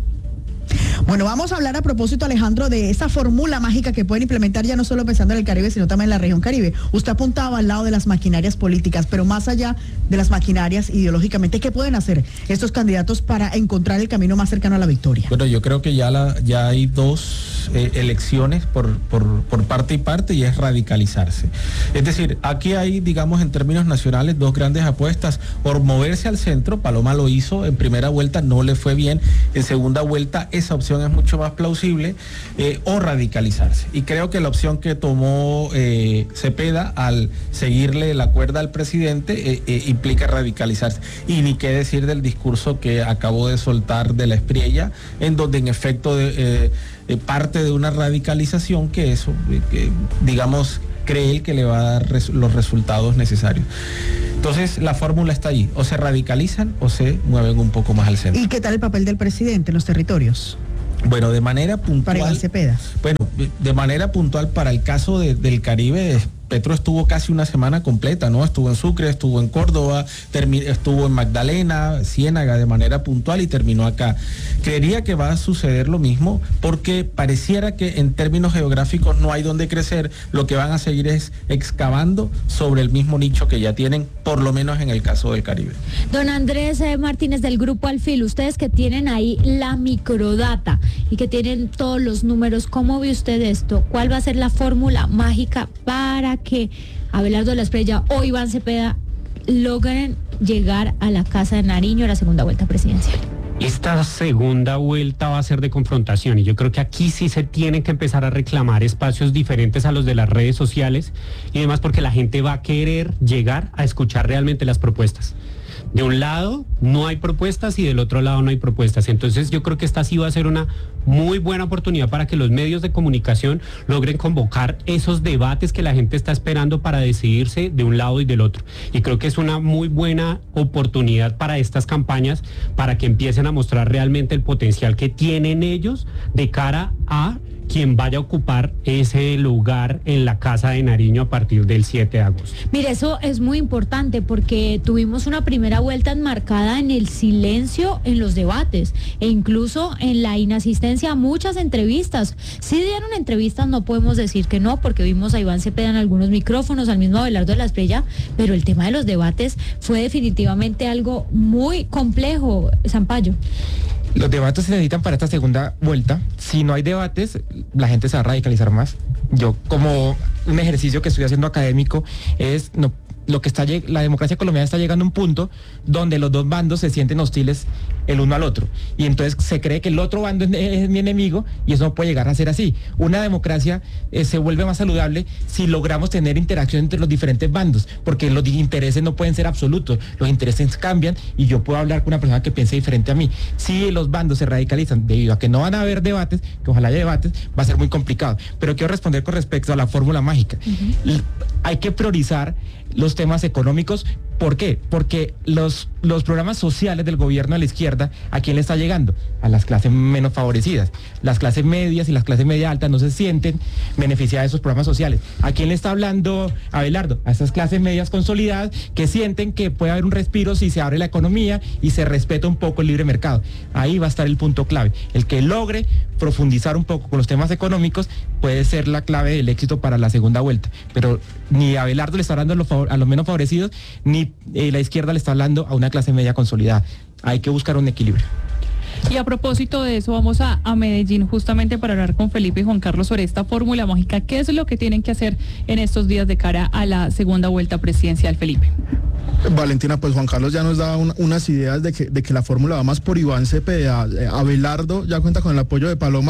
Bueno, vamos a hablar a propósito, Alejandro, de esa fórmula mágica que pueden implementar ya no solo pensando en el Caribe, sino también en la región Caribe. Usted apuntaba al lado de las maquinarias políticas, pero más allá de las maquinarias ideológicamente, ¿qué pueden hacer estos candidatos para encontrar el camino más cercano a la victoria? Bueno, yo creo que ya, la, ya hay dos eh, elecciones por, por, por parte y parte, y es radicalizarse. Es decir, aquí hay, digamos, en términos nacionales, dos grandes apuestas. Por moverse al centro, Paloma lo hizo, en primera vuelta no le fue bien, en segunda vuelta esa opción es mucho más plausible, eh, o radicalizarse. Y creo que la opción que tomó eh, Cepeda al seguirle la cuerda al presidente eh, eh, implica radicalizarse. Y ni qué decir del discurso que acabó de soltar de la Espriella, en donde en efecto de, eh, eh, parte de una radicalización que eso, eh, que, digamos, cree él que le va a dar res, los resultados necesarios. Entonces la fórmula está allí, o se radicalizan o se mueven un poco más al centro. ¿Y qué tal el papel del presidente en los territorios? Bueno, de manera puntual. Para Iván Cepeda. Bueno, de manera puntual para el caso de, del Caribe, Petro estuvo casi una semana completa, ¿no? Estuvo en Sucre, estuvo en Córdoba, estuvo en Magdalena, Ciénaga de manera puntual y terminó acá. Creería que va a suceder lo mismo porque pareciera que en términos geográficos no hay donde crecer, lo que van a seguir es excavando sobre el mismo nicho que ya tienen, por lo menos en el caso del Caribe. Don Andrés eh, Martínez del Grupo Alfil, ustedes que tienen ahí la microdata y que tienen todos los números, ¿cómo ve usted esto? ¿Cuál va a ser la fórmula mágica para que Abelardo de la Espriella o Iván Cepeda logren llegar a la Casa de Nariño a la segunda vuelta presidencial? Esta segunda vuelta va a ser de confrontación y yo creo que aquí sí se tienen que empezar a reclamar espacios diferentes a los de las redes sociales y demás, porque la gente va a querer llegar a escuchar realmente las propuestas. De un lado no hay propuestas y del otro lado no hay propuestas. Entonces yo creo que esta sí va a ser una muy buena oportunidad para que los medios de comunicación logren convocar esos debates que la gente está esperando para decidirse de un lado y del otro. Y creo que es una muy buena oportunidad para estas campañas para que empiecen a mostrar realmente el potencial que tienen ellos de cara a quien vaya a ocupar ese lugar en la Casa de Nariño a partir del siete de agosto. Mire, eso es muy importante porque tuvimos una primera vuelta enmarcada en el silencio en los debates e incluso en la inasistencia a muchas entrevistas. Si dieron entrevistas, no podemos decir que no, porque vimos a Iván Cepeda en algunos micrófonos, al mismo Abelardo de la Espriella, pero el tema de los debates fue definitivamente algo muy complejo, Sampaio. Los debates se necesitan para esta segunda vuelta. Si no hay debates, la gente se va a radicalizar más. Yo, como un ejercicio que estoy haciendo académico, es no, lo que está la democracia colombiana está llegando a un punto donde los dos bandos se sienten hostiles el uno al otro. Y entonces se cree que el otro bando es, es mi enemigo y eso no puede llegar a ser así. Una democracia eh, se vuelve más saludable si logramos tener interacción entre los diferentes bandos, porque los intereses no pueden ser absolutos, los intereses cambian y yo puedo hablar con una persona que piense diferente a mí. Si los bandos se radicalizan debido a que no van a haber debates, que ojalá haya debates, va a ser muy complicado. Pero quiero responder con respecto a la fórmula mágica. Uh-huh. Hay que priorizar los temas económicos. ¿Por qué? Porque los, los programas sociales del gobierno de la izquierda, ¿a quién le está llegando? A las clases menos favorecidas. Las clases medias y las clases media altas no se sienten beneficiadas de esos programas sociales. ¿A quién le está hablando Abelardo? A esas clases medias consolidadas que sienten que puede haber un respiro si se abre la economía y se respeta un poco el libre mercado. Ahí va a estar el punto clave. El que logre profundizar un poco con los temas económicos puede ser la clave del éxito para la segunda vuelta. Pero ni Abelardo le está hablando a los, a los menos favorecidos, ni eh, la izquierda le está hablando a una clase media consolidada. Hay que buscar un equilibrio. Y a propósito de eso, vamos a, a Medellín justamente para hablar con Felipe y Juan Carlos sobre esta fórmula mágica. ¿Qué es lo que tienen que hacer en estos días de cara a la segunda vuelta presidencial, Felipe? Valentina, pues Juan Carlos ya nos da un, unas ideas de que, de que la fórmula va más por Iván Cepeda. Eh, Abelardo ya cuenta con el apoyo de Paloma,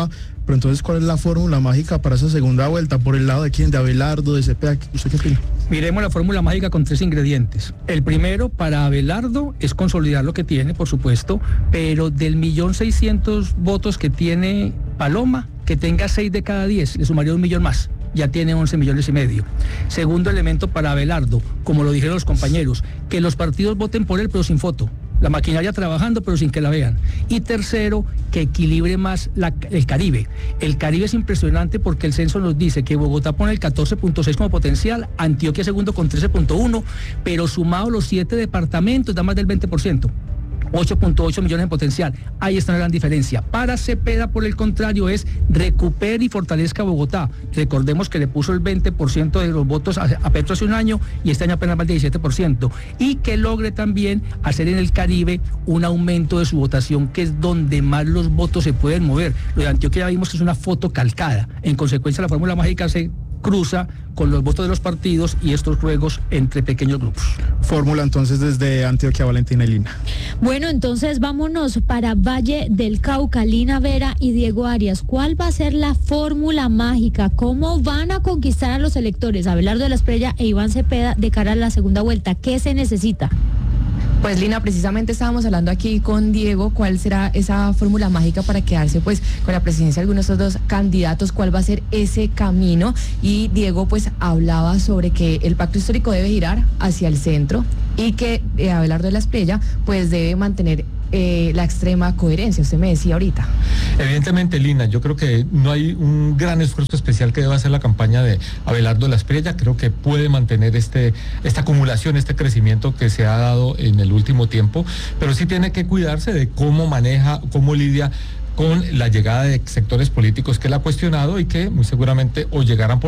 pero entonces, ¿cuál es la fórmula mágica para esa segunda vuelta? ¿Por el lado de quién? ¿De Abelardo, de Cepeda? ¿Usted qué opina? Miremos la fórmula mágica con tres ingredientes. El primero, para Abelardo, es consolidar lo que tiene, por supuesto, pero del millón seiscientos votos que tiene Paloma, que tenga seis de cada diez, le sumaría un millón más. Ya tiene once millones y medio. Segundo elemento para Abelardo, como lo dijeron los compañeros, que los partidos voten por él, pero sin foto. La maquinaria trabajando, pero sin que la vean. Y tercero, que equilibre más la, el Caribe. El Caribe es impresionante porque el censo nos dice que Bogotá pone el catorce punto seis como potencial, Antioquia segundo con trece punto uno, pero sumado los siete departamentos da más del veinte por ciento. ocho punto ocho millones en potencial. Ahí está una gran diferencia. Para Cepeda, por el contrario, es recupere y fortalezca Bogotá. Recordemos que le puso el veinte por ciento de los votos a, a Petro hace un año y este año apenas más del diecisiete por ciento. Y que logre también hacer en el Caribe un aumento de su votación, que es donde más los votos se pueden mover. Lo de Antioquia ya vimos que es una foto calcada. En consecuencia, la fórmula mágica se cruza con los votos de los partidos y estos juegos entre pequeños grupos. Fórmula entonces desde Antioquia, Valentina y Lina. Bueno, entonces vámonos para Valle del Cauca, Lina Vera y Diego Arias. ¿Cuál va a ser la fórmula mágica? ¿Cómo van a conquistar a los electores Abelardo de la Espriella e Iván Cepeda de cara a la segunda vuelta? ¿Qué se necesita? Pues Lina, precisamente estábamos hablando aquí con Diego, cuál será esa fórmula mágica para quedarse pues con la presidencia de algunos de estos dos candidatos, cuál va a ser ese camino, y Diego pues hablaba sobre que el pacto histórico debe girar hacia el centro y que eh, Abelardo de la Espriella pues debe mantener Eh, la extrema coherencia, usted me decía ahorita. Evidentemente, Lina, yo creo que no hay un gran esfuerzo especial que deba hacer la campaña de Abelardo de la Espriella. Creo que puede mantener este, esta acumulación, este crecimiento que se ha dado en el último tiempo, pero sí tiene que cuidarse de cómo maneja, cómo lidia con la llegada de sectores políticos que él ha cuestionado y que muy seguramente o llegarán por